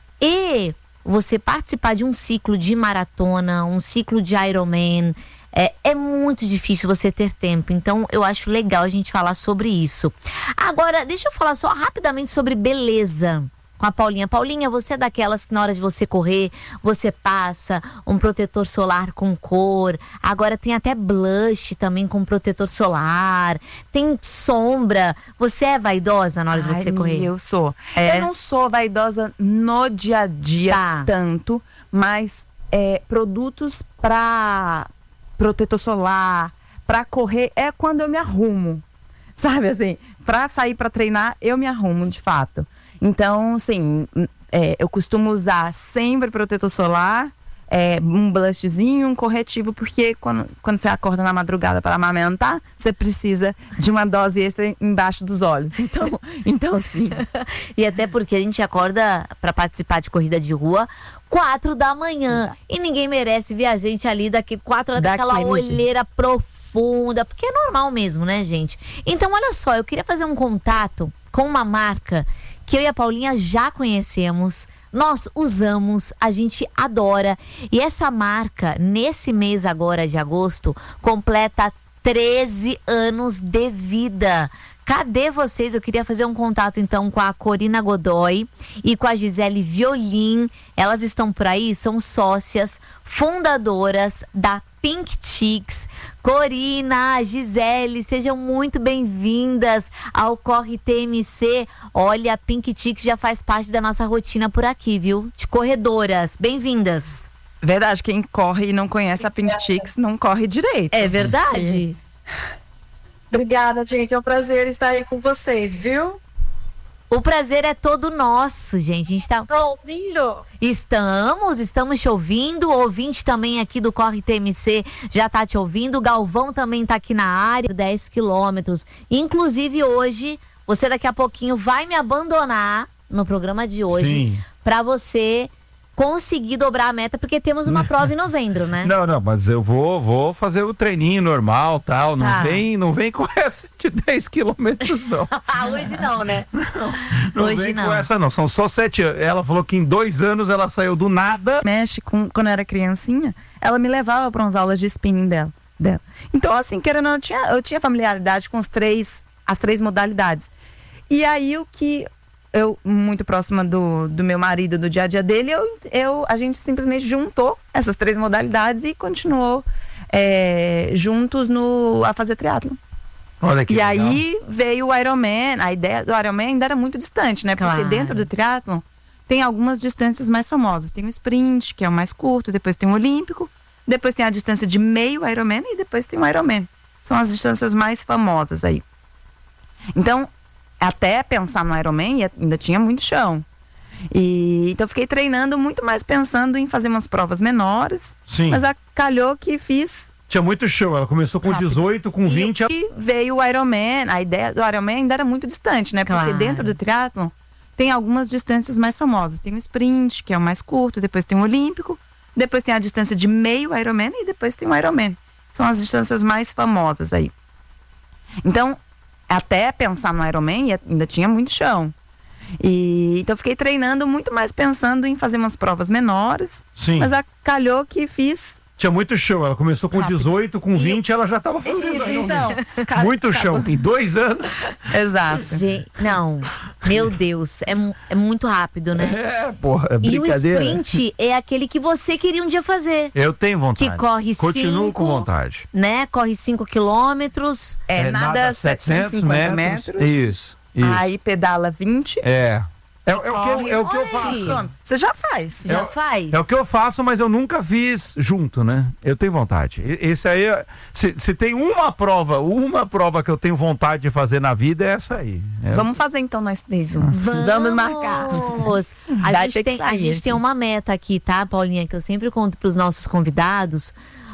G: e você participar de um ciclo de maratona, um ciclo de Ironman, É, é muito difícil você ter tempo, então eu acho legal a gente falar sobre isso. Agora, deixa eu falar só rapidamente sobre beleza com a Paulinha. Paulinha, você é daquelas que na hora de você correr, você passa um protetor solar com cor, agora tem até blush também com protetor solar, tem sombra. Você é vaidosa na hora de
I: Ai,
G: você correr?
I: Eu sou.
G: É?
I: Eu não sou vaidosa no dia a dia
G: Tá.
I: tanto, mas é, produtos pra protetor solar, pra correr, é quando eu me arrumo. Sabe assim, pra sair pra treinar, eu me arrumo de fato. Então, assim, é, eu costumo usar sempre protetor solar, é, um blushzinho, um corretivo, porque quando, quando você acorda na madrugada para amamentar, você precisa de uma dose extra embaixo dos olhos. Então, então sim.
G: E até porque a gente acorda pra participar de corrida de rua quatro da manhã. E ninguém merece ver a gente ali daqui quatro horas, daquela
I: Daquele
G: olheira profunda. Porque é normal mesmo, né, gente? Então, olha só, eu queria fazer um contato com uma marca que eu e a Paulinha já conhecemos. Nós usamos, a gente adora. E essa marca, nesse mês agora de agosto, completa treze anos de vida. Cadê vocês? Eu queria fazer um contato então com a Corina Godoy e com a Gisele Violin. Elas estão por aí, são sócias fundadoras da Pink Chicks. Corina, Gisele, sejam muito bem-vindas ao Corre T M C. Olha, a Pink Chicks já faz parte da nossa rotina por aqui, viu? De corredoras. Bem-vindas.
I: Verdade, quem corre e não conhece a Pink Chicks não corre direito.
G: É verdade?
J: Obrigada, gente. É um prazer estar aí com vocês, viu?
G: O prazer é todo nosso, gente. A gente tá...
J: Pãozinho!
G: Estamos, estamos te ouvindo. O ouvinte também aqui do Corre T M C já tá te ouvindo. O Galvão também tá aqui na área, dez quilômetros. Inclusive hoje, você daqui a pouquinho vai me abandonar no programa de hoje.
H: Sim.
G: Pra você conseguir dobrar a meta, porque temos uma prova em novembro, né?
H: Não, não, mas eu vou, vou fazer o treininho normal, tal, não
G: Tá.
H: vem, não vem com essa de dez quilômetros, não.
G: Ah, hoje não, né?
H: Não
G: Hoje
H: vem
G: não.
H: com essa, não. São só sete anos. Ela falou que em dois anos ela saiu do nada.
I: Mexe com, quando eu era criancinha, ela me levava para umas aulas de spinning dela, dela. Então, assim, querendo ou não, eu tinha, eu tinha familiaridade com os três, as três modalidades. E aí, o que eu, muito próxima do, do meu marido, do dia a dia dele, eu, eu, a gente simplesmente juntou essas três modalidades e continuou é, juntos no, a fazer triatlo.
H: Olha que
I: E
H: legal.
I: aí veio o Ironman. A ideia do Ironman ainda era muito distante, né? Porque
G: Claro.
I: dentro do triatlon tem algumas distâncias mais famosas. Tem o sprint, que é o mais curto, depois tem o olímpico, depois tem a distância de meio Ironman e depois tem o Ironman. São as distâncias mais famosas aí. Então, até pensar no Ironman ainda tinha muito chão. E então eu fiquei treinando muito mais pensando em fazer umas provas menores.
H: Sim.
I: Mas a- calhou que fiz
H: Tinha muito show. Ela começou com
I: Rápido.
H: dezoito, com vinte.
I: e veio o Ironman. A ideia do Ironman ainda era muito distante, né? Porque
G: Claro.
I: dentro do triatlon tem algumas distâncias mais famosas. Tem o sprint, que é o mais curto, depois tem o olímpico, depois tem a distância de meio Ironman e depois tem o Ironman. São as distâncias mais famosas aí. Então, até pensar no Ironman ainda tinha muito chão. E, então, eu fiquei treinando muito mais pensando em fazer umas provas menores.
H: Sim.
I: Mas a, calhou que fiz.
H: Tinha muito chão, ela começou com
I: Rápido.
H: dezoito, com vinte, ela já estava fazendo.
I: Isso, então.
H: Muito chão, em dois anos.
I: Exato.
G: Gente, não, meu Deus, é, mu- é muito rápido, né?
H: É, porra, é
G: E o
H: brincadeira.
G: sprint é aquele que você queria um dia fazer.
H: Eu tenho vontade.
G: Que corre
H: Continuo
G: cinco,
H: com vontade.
G: Né? Corre cinco quilômetros.
I: É, nada setecentos e cinquenta metros.
H: Isso, isso.
I: Aí pedala vinte.
H: É. É, é o que, eu- é o que eu
G: Olha
H: faço.
G: aí.
I: Você já faz.
G: Já
H: É o-
G: faz?
H: É o que eu faço, mas eu nunca fiz junto, né? Eu tenho vontade. E- Esse aí, é- se, se tem uma prova, uma prova que eu tenho vontade de fazer na vida, é essa aí. É-
I: Vamos fazer então nós três um.
G: Vamos,
I: Vamos marcar.
G: A
I: Vai
G: gente,
I: ter que
G: tem, a
I: sair,
G: gente tem
I: assim.
G: uma meta aqui, tá, Paulinha? Que eu sempre conto pros nossos convidados.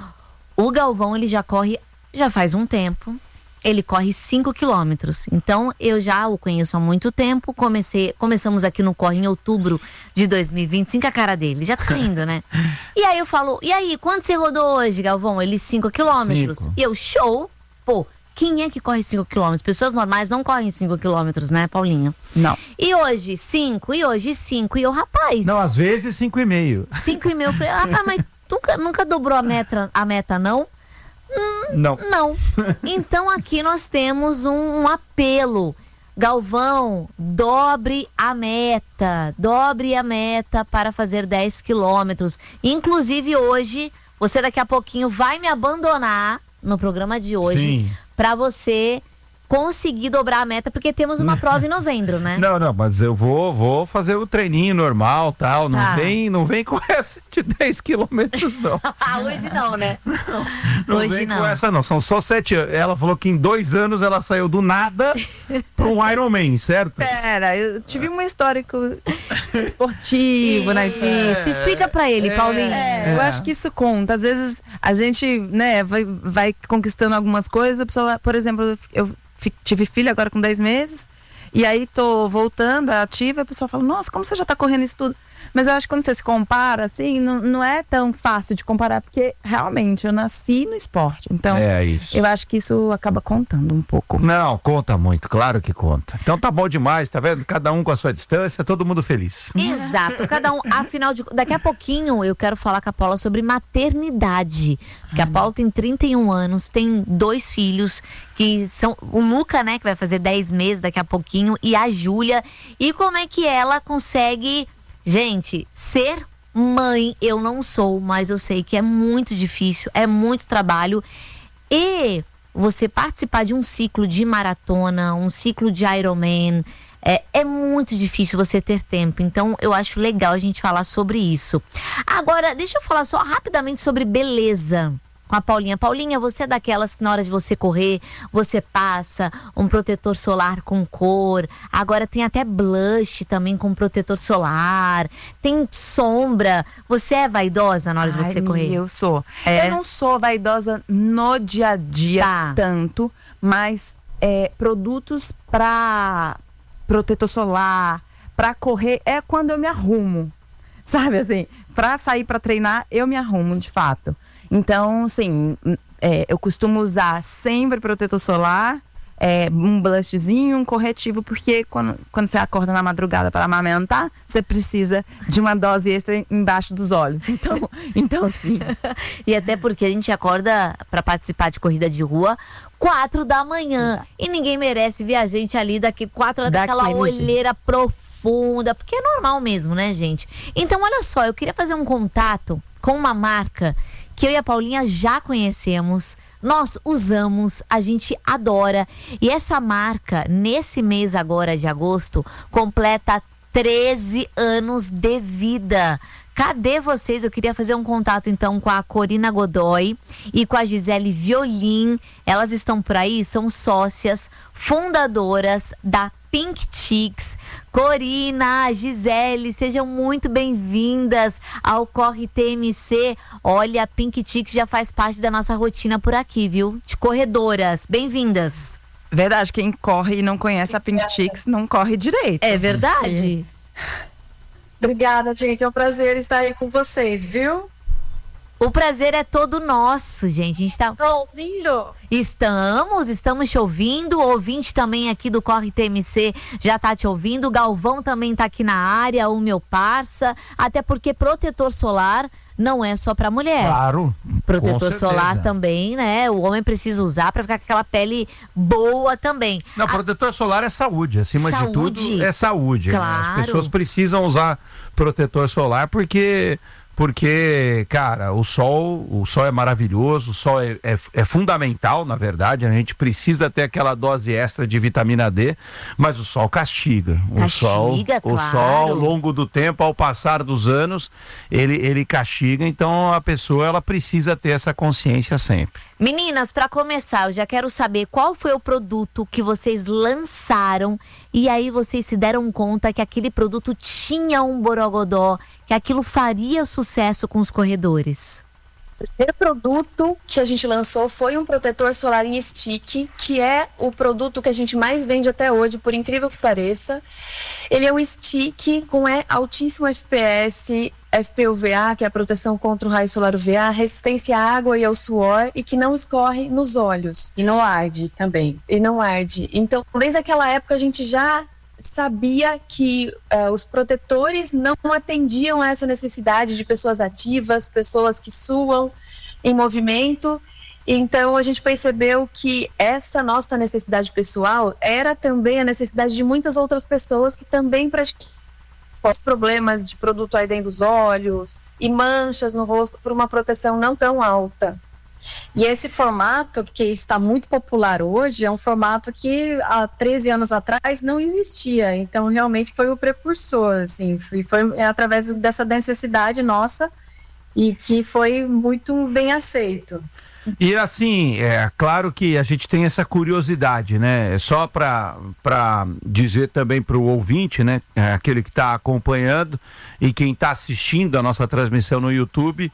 G: O Galvão, ele já corre, já faz um tempo. Ele corre cinco quilômetros. Então, eu já o conheço há muito tempo. Comecei, começamos aqui no Corre em outubro de dois mil e vinte e cinco, a cara dele. Já tá indo, né? E aí eu falo, e aí, quanto você rodou hoje, Galvão? Ele, cinco quilômetros.
H: Cinco.
G: E eu, show! Pô, quem é que corre cinco quilômetros? Pessoas normais não correm cinco quilômetros, né, Paulinha?
I: Não.
G: E hoje, cinco, e hoje, cinco. E eu, rapaz,
H: Não, às vezes cinco e meio.
G: cinco e meio. Eu falei, ah, tá, mas nunca, nunca dobrou a meta, a meta, não?
H: Não.
G: Não. Então aqui nós temos um, um apelo. Galvão, dobre a meta. Dobre a meta para fazer dez quilômetros. Inclusive hoje, você daqui a pouquinho vai me abandonar no programa de hoje
H: Sim.
G: para você conseguir dobrar a meta, porque temos uma prova em novembro, né?
H: Não, não, mas eu vou, vou fazer o treininho normal, tal. Não
G: Tá.
H: vem, não vem com essa de dez quilômetros, não.
G: Ah, hoje não, né?
H: Não
G: Hoje
H: vem
G: não.
H: com essa, não. São só sete anos. Ela falou que em dois anos ela saiu do nada para um Ironman, certo?
I: Pera, eu tive um histórico esportivo na infância.
G: Isso, explica pra ele, Paulinho.
I: É, eu acho que isso conta. Às vezes a gente, né, vai, vai conquistando algumas coisas. A pessoa, por exemplo, eu fi- tive filho agora com dez meses. E aí tô voltando, é ativa, e a pessoa fala, nossa, como você já tá correndo isso tudo? Mas eu acho que quando você se compara, assim, não, não é tão fácil de comparar, porque realmente eu nasci no esporte. Então,
H: É isso.
I: eu acho que isso acaba contando um pouco.
H: Não, conta muito, claro que conta. Então tá bom demais, tá vendo? Cada um com a sua distância, todo mundo feliz.
G: Exato, cada um, afinal de daqui a pouquinho eu quero falar com a Paula sobre maternidade, porque a Paula tem trinta e um anos, tem dois filhos que são o Luca, né, que vai fazer dez meses daqui a pouquinho, e a Júlia, e como é que ela consegue, gente, ser mãe. Eu não sou, mas eu sei que é muito difícil, é muito trabalho, e você participar de um ciclo de maratona, um ciclo de Ironman, É, é muito difícil você ter tempo, então eu acho legal a gente falar sobre isso. Agora, deixa eu falar só rapidamente sobre beleza com a Paulinha. Paulinha, você é daquelas que na hora de você correr, você passa um protetor solar com cor, agora tem até blush também com protetor solar, tem sombra. Você é vaidosa na hora de você
I: Ai,
G: correr?
I: Eu sou.
G: É?
I: Eu não sou vaidosa no dia a dia
G: Tá.
I: tanto, mas é, produtos pra protetor solar, pra correr, é quando eu me arrumo. Sabe assim, pra sair pra treinar, eu me arrumo de fato. Então, assim, é, eu costumo usar sempre protetor solar, é, um blushzinho, um corretivo, porque quando, quando você acorda na madrugada para amamentar, você precisa de uma dose extra embaixo dos olhos. Então, então sim.
G: E até porque a gente acorda para participar de corrida de rua quatro da manhã. E ninguém merece ver a gente ali daqui quatro horas daquela
I: Daquele
G: olheira profunda. Porque é normal mesmo, né, gente? Então, olha só, eu queria fazer um contato com uma marca que eu e a Paulinha já conhecemos. Nós usamos, a gente adora. E essa marca, nesse mês agora de agosto, completa treze anos de vida. Cadê vocês? Eu queria fazer um contato então com a Corina Godoy e com a Gisele Violin. Elas estão por aí, são sócias fundadoras da Pink Chicks. Corina, Gisele, sejam muito bem-vindas ao Corre T M C. Olha, a Pink Chicks já faz parte da nossa rotina por aqui, viu? De corredoras. Bem-vindas.
I: Verdade, quem corre e não conhece a Pink Chicks não corre direito.
G: É verdade?
J: Obrigada, gente. É um prazer estar aí com vocês, viu?
G: O prazer é todo nosso, gente. A gente tá...
J: Joãozinho!
G: Estamos, estamos te ouvindo. O ouvinte também aqui do Corre T M C já tá te ouvindo. O Galvão também tá aqui na área, o meu parça. Até porque protetor solar não é só pra mulher.
H: Claro.
G: Protetor
H: com
G: solar
H: certeza.
G: também, né? O homem precisa usar pra ficar com aquela pele boa também.
H: Não,
G: A-
H: protetor solar é saúde. Acima de
G: Saúde.
H: tudo, é saúde. né?
G: Claro.
H: As pessoas precisam usar protetor solar porque... Porque, cara, o sol, o sol é maravilhoso, o sol é, é, é fundamental, na verdade. A gente precisa ter aquela dose extra de vitamina D, mas o sol castiga. O
G: Castiga,
H: sol, o
G: claro.
H: sol, ao longo do tempo, ao passar dos anos, ele, ele castiga. Então, a pessoa ela precisa ter essa consciência sempre.
G: Meninas, pra começar, eu já quero saber qual foi o produto que vocês lançaram e aí vocês se deram conta que aquele produto tinha um borogodó, que aquilo faria sucesso com os corredores.
J: O primeiro produto que a gente lançou foi um protetor solar em stick, que é o produto que a gente mais vende até hoje, por incrível que pareça. Ele é um stick com é, altíssimo F P S, F P U V A, que é a proteção contra o raio solar U V A, resistência à água e ao suor e que não escorre nos olhos.
K: E não arde também.
J: E não arde. Então, desde aquela época, a gente já sabia que uh, os protetores não atendiam a essa necessidade de pessoas ativas, pessoas que suam em movimento. Então, a gente percebeu que essa nossa necessidade pessoal era também a necessidade de muitas outras pessoas que também praticavam os problemas de produto ardendo dos olhos e manchas no rosto por uma proteção não tão alta.
K: E esse formato, que está muito popular hoje, é um formato que há treze anos atrás não existia. Então, realmente foi o precursor, assim, foi, foi através dessa necessidade nossa e que foi muito bem aceito.
H: E assim, é claro que a gente tem essa curiosidade, né? Só para para dizer também para o ouvinte, né? É, aquele que está acompanhando e quem está assistindo a nossa transmissão no YouTube,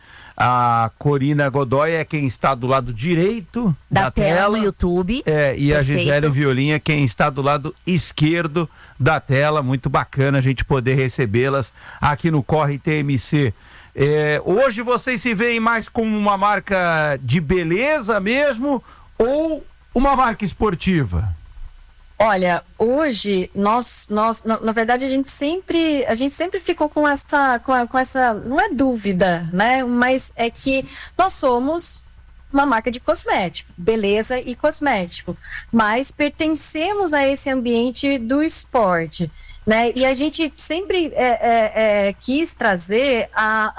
H: a Corina Godoy é quem está do lado direito
G: Da,
H: da,
G: tela,
H: tela.
G: no YouTube.
H: É, e a
G: Perfeito.
H: Gisele Violinha, quem está do lado esquerdo da tela. Muito bacana a gente poder recebê-las aqui no Corre T M C. É, hoje vocês se veem mais como uma marca de beleza mesmo ou uma marca esportiva?
K: Olha, hoje nós, nós na, na verdade a gente sempre a gente sempre ficou com essa com, a, com essa não é dúvida, né? Mas é que nós somos uma marca de cosmético, beleza e cosmético, mas pertencemos a esse ambiente do esporte. Né? E a gente sempre é, é, é, quis trazer a,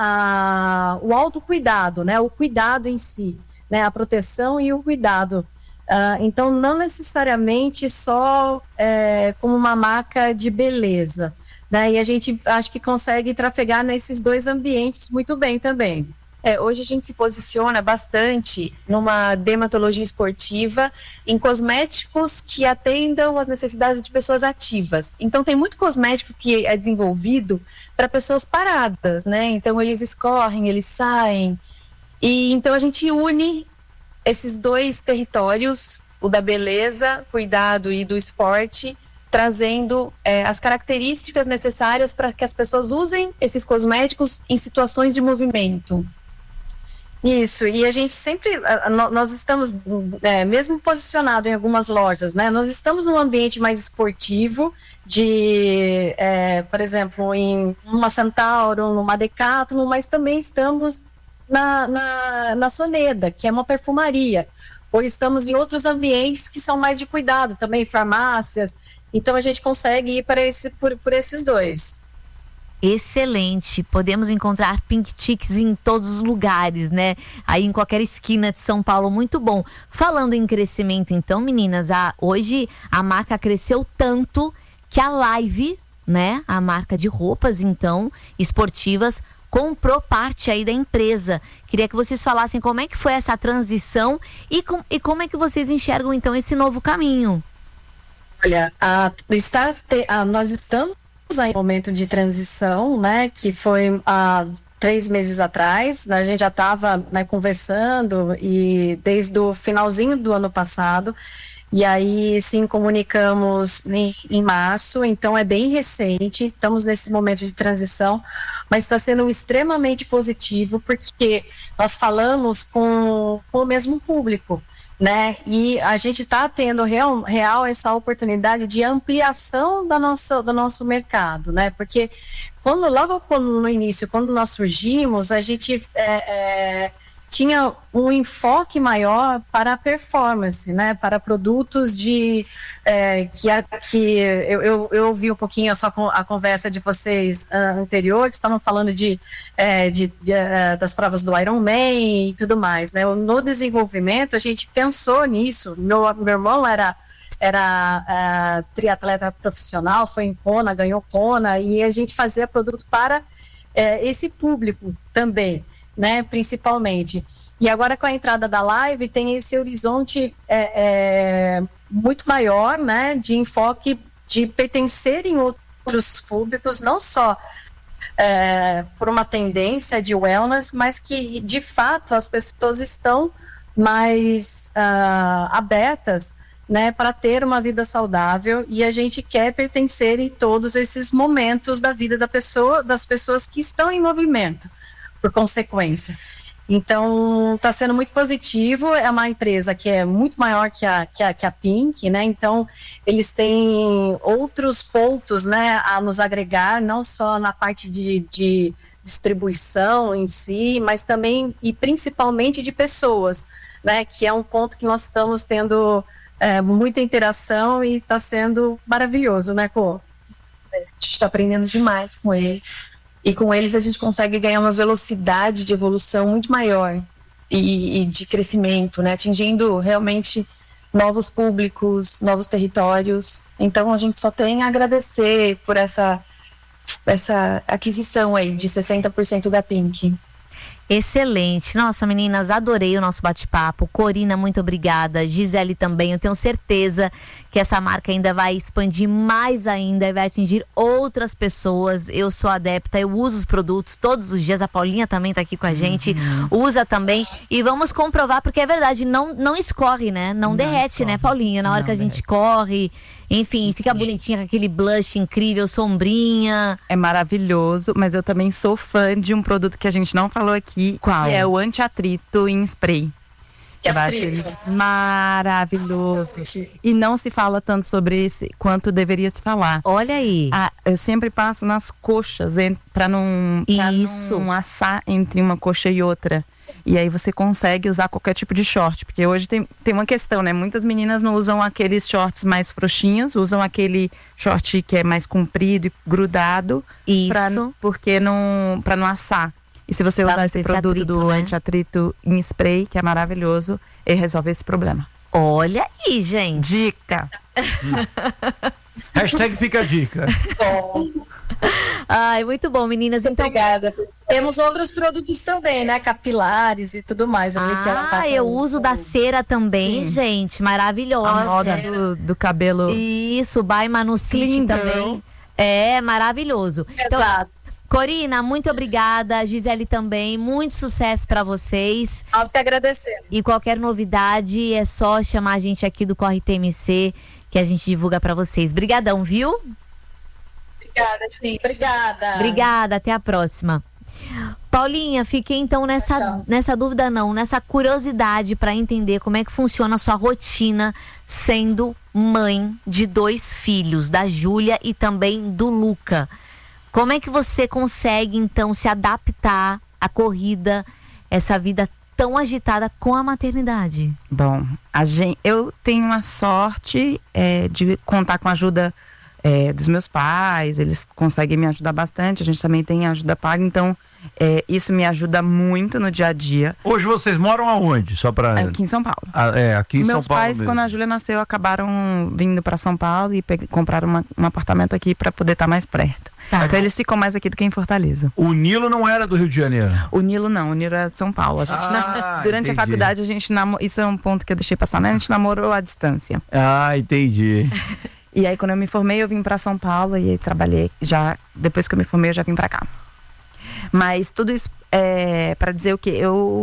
K: a, o autocuidado, né? O cuidado em si, né? A proteção e o cuidado. Uh, então, não necessariamente só é, como uma marca de beleza. Né? E a gente acho que consegue trafegar nesses dois ambientes muito bem também.
J: É, hoje a gente se posiciona bastante numa dermatologia esportiva, em cosméticos que atendam às necessidades de pessoas ativas. Então tem muito cosmético que é desenvolvido para pessoas paradas, né? Então eles escorrem, eles saem. E então a gente une esses dois territórios, o da beleza, cuidado e do esporte, trazendo é, as características necessárias para que as pessoas usem esses cosméticos em situações de movimento.
K: Isso, e a gente sempre, nós estamos, é, mesmo posicionado em algumas lojas, né, nós estamos num ambiente mais esportivo, de, é, por exemplo, em uma Centauro, numa Decathlon, mas também estamos na, na, na Soneda, que é uma perfumaria, ou estamos em outros ambientes que são mais de cuidado, também farmácias, então a gente consegue ir para esse, por, por esses dois.
G: Excelente, podemos encontrar Pink Chicks em todos os lugares, né? Aí em qualquer esquina de São Paulo, muito bom. Falando em crescimento então, meninas, a, hoje a marca cresceu tanto que a Live, né? A marca de roupas então, esportivas, comprou parte aí da empresa. Queria que vocês falassem como é que foi essa transição e, com, e como é que vocês enxergam então esse novo caminho.
K: Olha, a, está, a, nós estamos em momento de transição, né, que foi há três meses atrás, né, a gente já estava, né, conversando e desde o finalzinho do ano passado, E aí, sim, comunicamos em, em março, então é bem recente, estamos nesse momento de transição, mas está sendo extremamente positivo, porque nós falamos com, com o mesmo público, né? E a gente está tendo real, real essa oportunidade de ampliação da nossa, do nosso mercado, né? Porque quando, logo quando, no início, quando nós surgimos, a gente é, é, tinha um enfoque maior para a performance, né? Para produtos de é, que, a, que eu, eu, eu ouvi um pouquinho só com a conversa de vocês uh, anterior, que estavam falando de, é, de, de uh, das provas do Ironman e tudo mais, né? No desenvolvimento a gente pensou nisso. Meu, meu irmão era era uh, triatleta profissional, foi em Kona, ganhou Kona, e a gente fazia produto para uh, esse público também, né, principalmente. E agora com a entrada da live tem esse horizonte é, é, muito maior, né, de enfoque de pertencer em outros públicos, não só é, por uma tendência de wellness, mas que de fato as pessoas estão mais uh, abertas, né, para ter uma vida saudável, e a gente quer pertencer em todos esses momentos da vida da pessoa, das pessoas que estão em movimento, por consequência. Então, está sendo muito positivo. É uma empresa que é muito maior que a, que a, que a Pink, né? Então, eles têm outros pontos, né, a nos agregar, não só na parte de, de distribuição em si, mas também e principalmente de pessoas, né? Que é um ponto que nós estamos tendo é, muita interação e está sendo maravilhoso, né, Cô?
J: A gente está aprendendo demais com eles. E com eles a gente consegue ganhar uma velocidade de evolução muito maior e, e de crescimento, né? Atingindo realmente novos públicos, novos territórios. Então a gente só tem a agradecer por essa, essa aquisição aí de sessenta por cento da Pink.
G: Excelente. Nossa, meninas, adorei o nosso bate-papo. Corina, muito obrigada. Gisele também. Eu tenho certeza que essa marca ainda vai expandir mais ainda e vai atingir outras pessoas. Eu sou adepta, eu uso os produtos todos os dias. A Paulinha também tá aqui com a gente. Uhum. Usa também. E vamos comprovar, porque é verdade, não, não escorre, né? Não, não derrete, escorre, né, Paulinha? Na hora não que a gente derrete. corre. Enfim, fica bonitinha com aquele blush incrível, sombrinha.
I: É maravilhoso, mas eu também sou fã de um produto que a gente não falou aqui.
G: Qual?
I: Que é o anti-atrito em spray.
J: Que
I: eu acho ele maravilhoso. E não se fala tanto sobre esse quanto deveria se falar.
G: Olha aí.
I: Ah, eu sempre passo nas coxas para não, pra
G: Isso.
I: não assar entre uma coxa e outra. E aí você consegue usar qualquer tipo de short. Porque hoje tem, tem uma questão, né? Muitas meninas não usam aqueles shorts mais frouxinhos, usam aquele short que é mais comprido e grudado.
G: Isso.
I: Pra, porque não, pra não assar. E se você
G: Pra
I: usar esse
G: esse
I: produto
G: atrito,
I: do
G: né?
I: anti-atrito em spray, que é maravilhoso, ele resolve esse problema.
G: Olha aí, gente.
I: Dica.
H: Hashtag fica a dica.
J: Bom.
G: Ai, muito bom, meninas. Então,
K: obrigada. Temos outros produtos também, né? Capilares e tudo mais. Eu vi que ela
G: ah,
K: tá
G: eu
K: com-
G: uso da cera também,
I: Sim.
G: gente.
I: A
G: Maravilhosa.
I: moda do, do cabelo.
G: Isso, by Manu City
I: Lindão.
G: também. É maravilhoso. Então,
K: Exato.
G: Corina, muito obrigada. Gisele também. Muito sucesso pra vocês.
K: Nós que agradecemos.
G: E qualquer novidade é só chamar a gente aqui do Corre T M C, que a gente divulga pra vocês. Brigadão, viu?
K: Obrigada, gente. Obrigada.
G: Obrigada, até a próxima. Paulinha, fiquei então nessa,
K: Tchau.
G: nessa dúvida não, nessa curiosidade para entender como é que funciona a sua rotina sendo mãe de dois filhos, da Júlia e também do Luca. Como é que você consegue então se adaptar à corrida, essa vida tão agitada com a maternidade?
I: Bom, a gente, eu tenho a sorte é, de contar com a ajuda é, dos meus pais, eles conseguem me ajudar bastante, a gente também tem ajuda paga, então é, isso me ajuda muito no dia a dia.
H: Hoje vocês moram aonde? Só pra...
I: Aqui em São Paulo.
H: Ah, é, aqui em
I: Meus
H: São Paulo
I: pais,
H: mesmo.
I: quando a Júlia nasceu, acabaram vindo para São Paulo e pe- compraram uma- um apartamento aqui para poder estar mais perto.
G: Tá.
I: Então eles ficam mais aqui do que em Fortaleza.
H: O Nilo não era do Rio de Janeiro.
I: O Nilo não, o Nilo é de São Paulo. A gente
H: Ah,
I: na- durante
H: entendi.
I: a faculdade a gente namorou, isso é um ponto que eu deixei passar, né? A gente namorou à distância.
H: Ah, entendi.
I: E aí quando eu me formei eu vim para São Paulo e aí trabalhei já, depois que eu me formei eu já vim para cá. Mas tudo isso é para dizer o que eu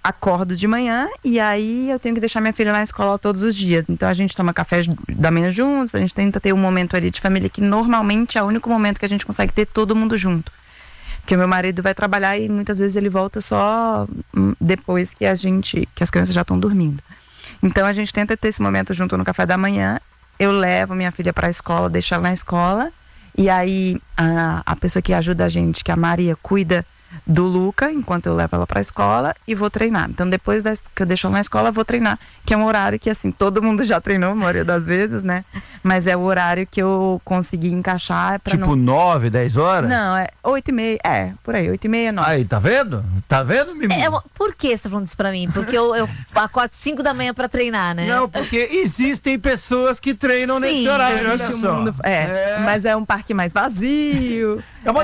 I: acordo de manhã e aí eu tenho que deixar minha filha na escola todos os dias. Então a gente toma café da manhã juntos, a gente tenta ter um momento ali de família que normalmente é o único momento que a gente consegue ter todo mundo junto. Porque o meu marido vai trabalhar e muitas vezes ele volta só depois que a gente, que as crianças já estão dormindo. Então a gente tenta ter esse momento junto no café da manhã. Eu levo minha filha para a escola, deixo ela na escola. E aí a, a pessoa que ajuda a gente, que é a Maria, cuida do Luca, enquanto eu levo ela pra escola e vou treinar. Então depois das, que eu deixo ela na escola, eu vou treinar, que é um horário que assim, todo mundo já treinou, a maioria das vezes, né? Mas é o horário que eu consegui encaixar pra
H: Tipo
I: não...
H: nove, dez horas?
I: Não, é oito e meia, é, por aí, oito e meia, nove.
H: Aí, tá vendo? Tá vendo, Mimi?
G: É, por que você tá falando isso pra mim? Porque eu, eu acordo cinco da manhã pra treinar, né?
H: Não, porque existem pessoas que treinam
I: Sim,
H: nesse horário.
I: existe
H: Olha
I: um
H: só.
I: mundo- é,
H: É.
I: mas é um parque mais vazio.
H: É uma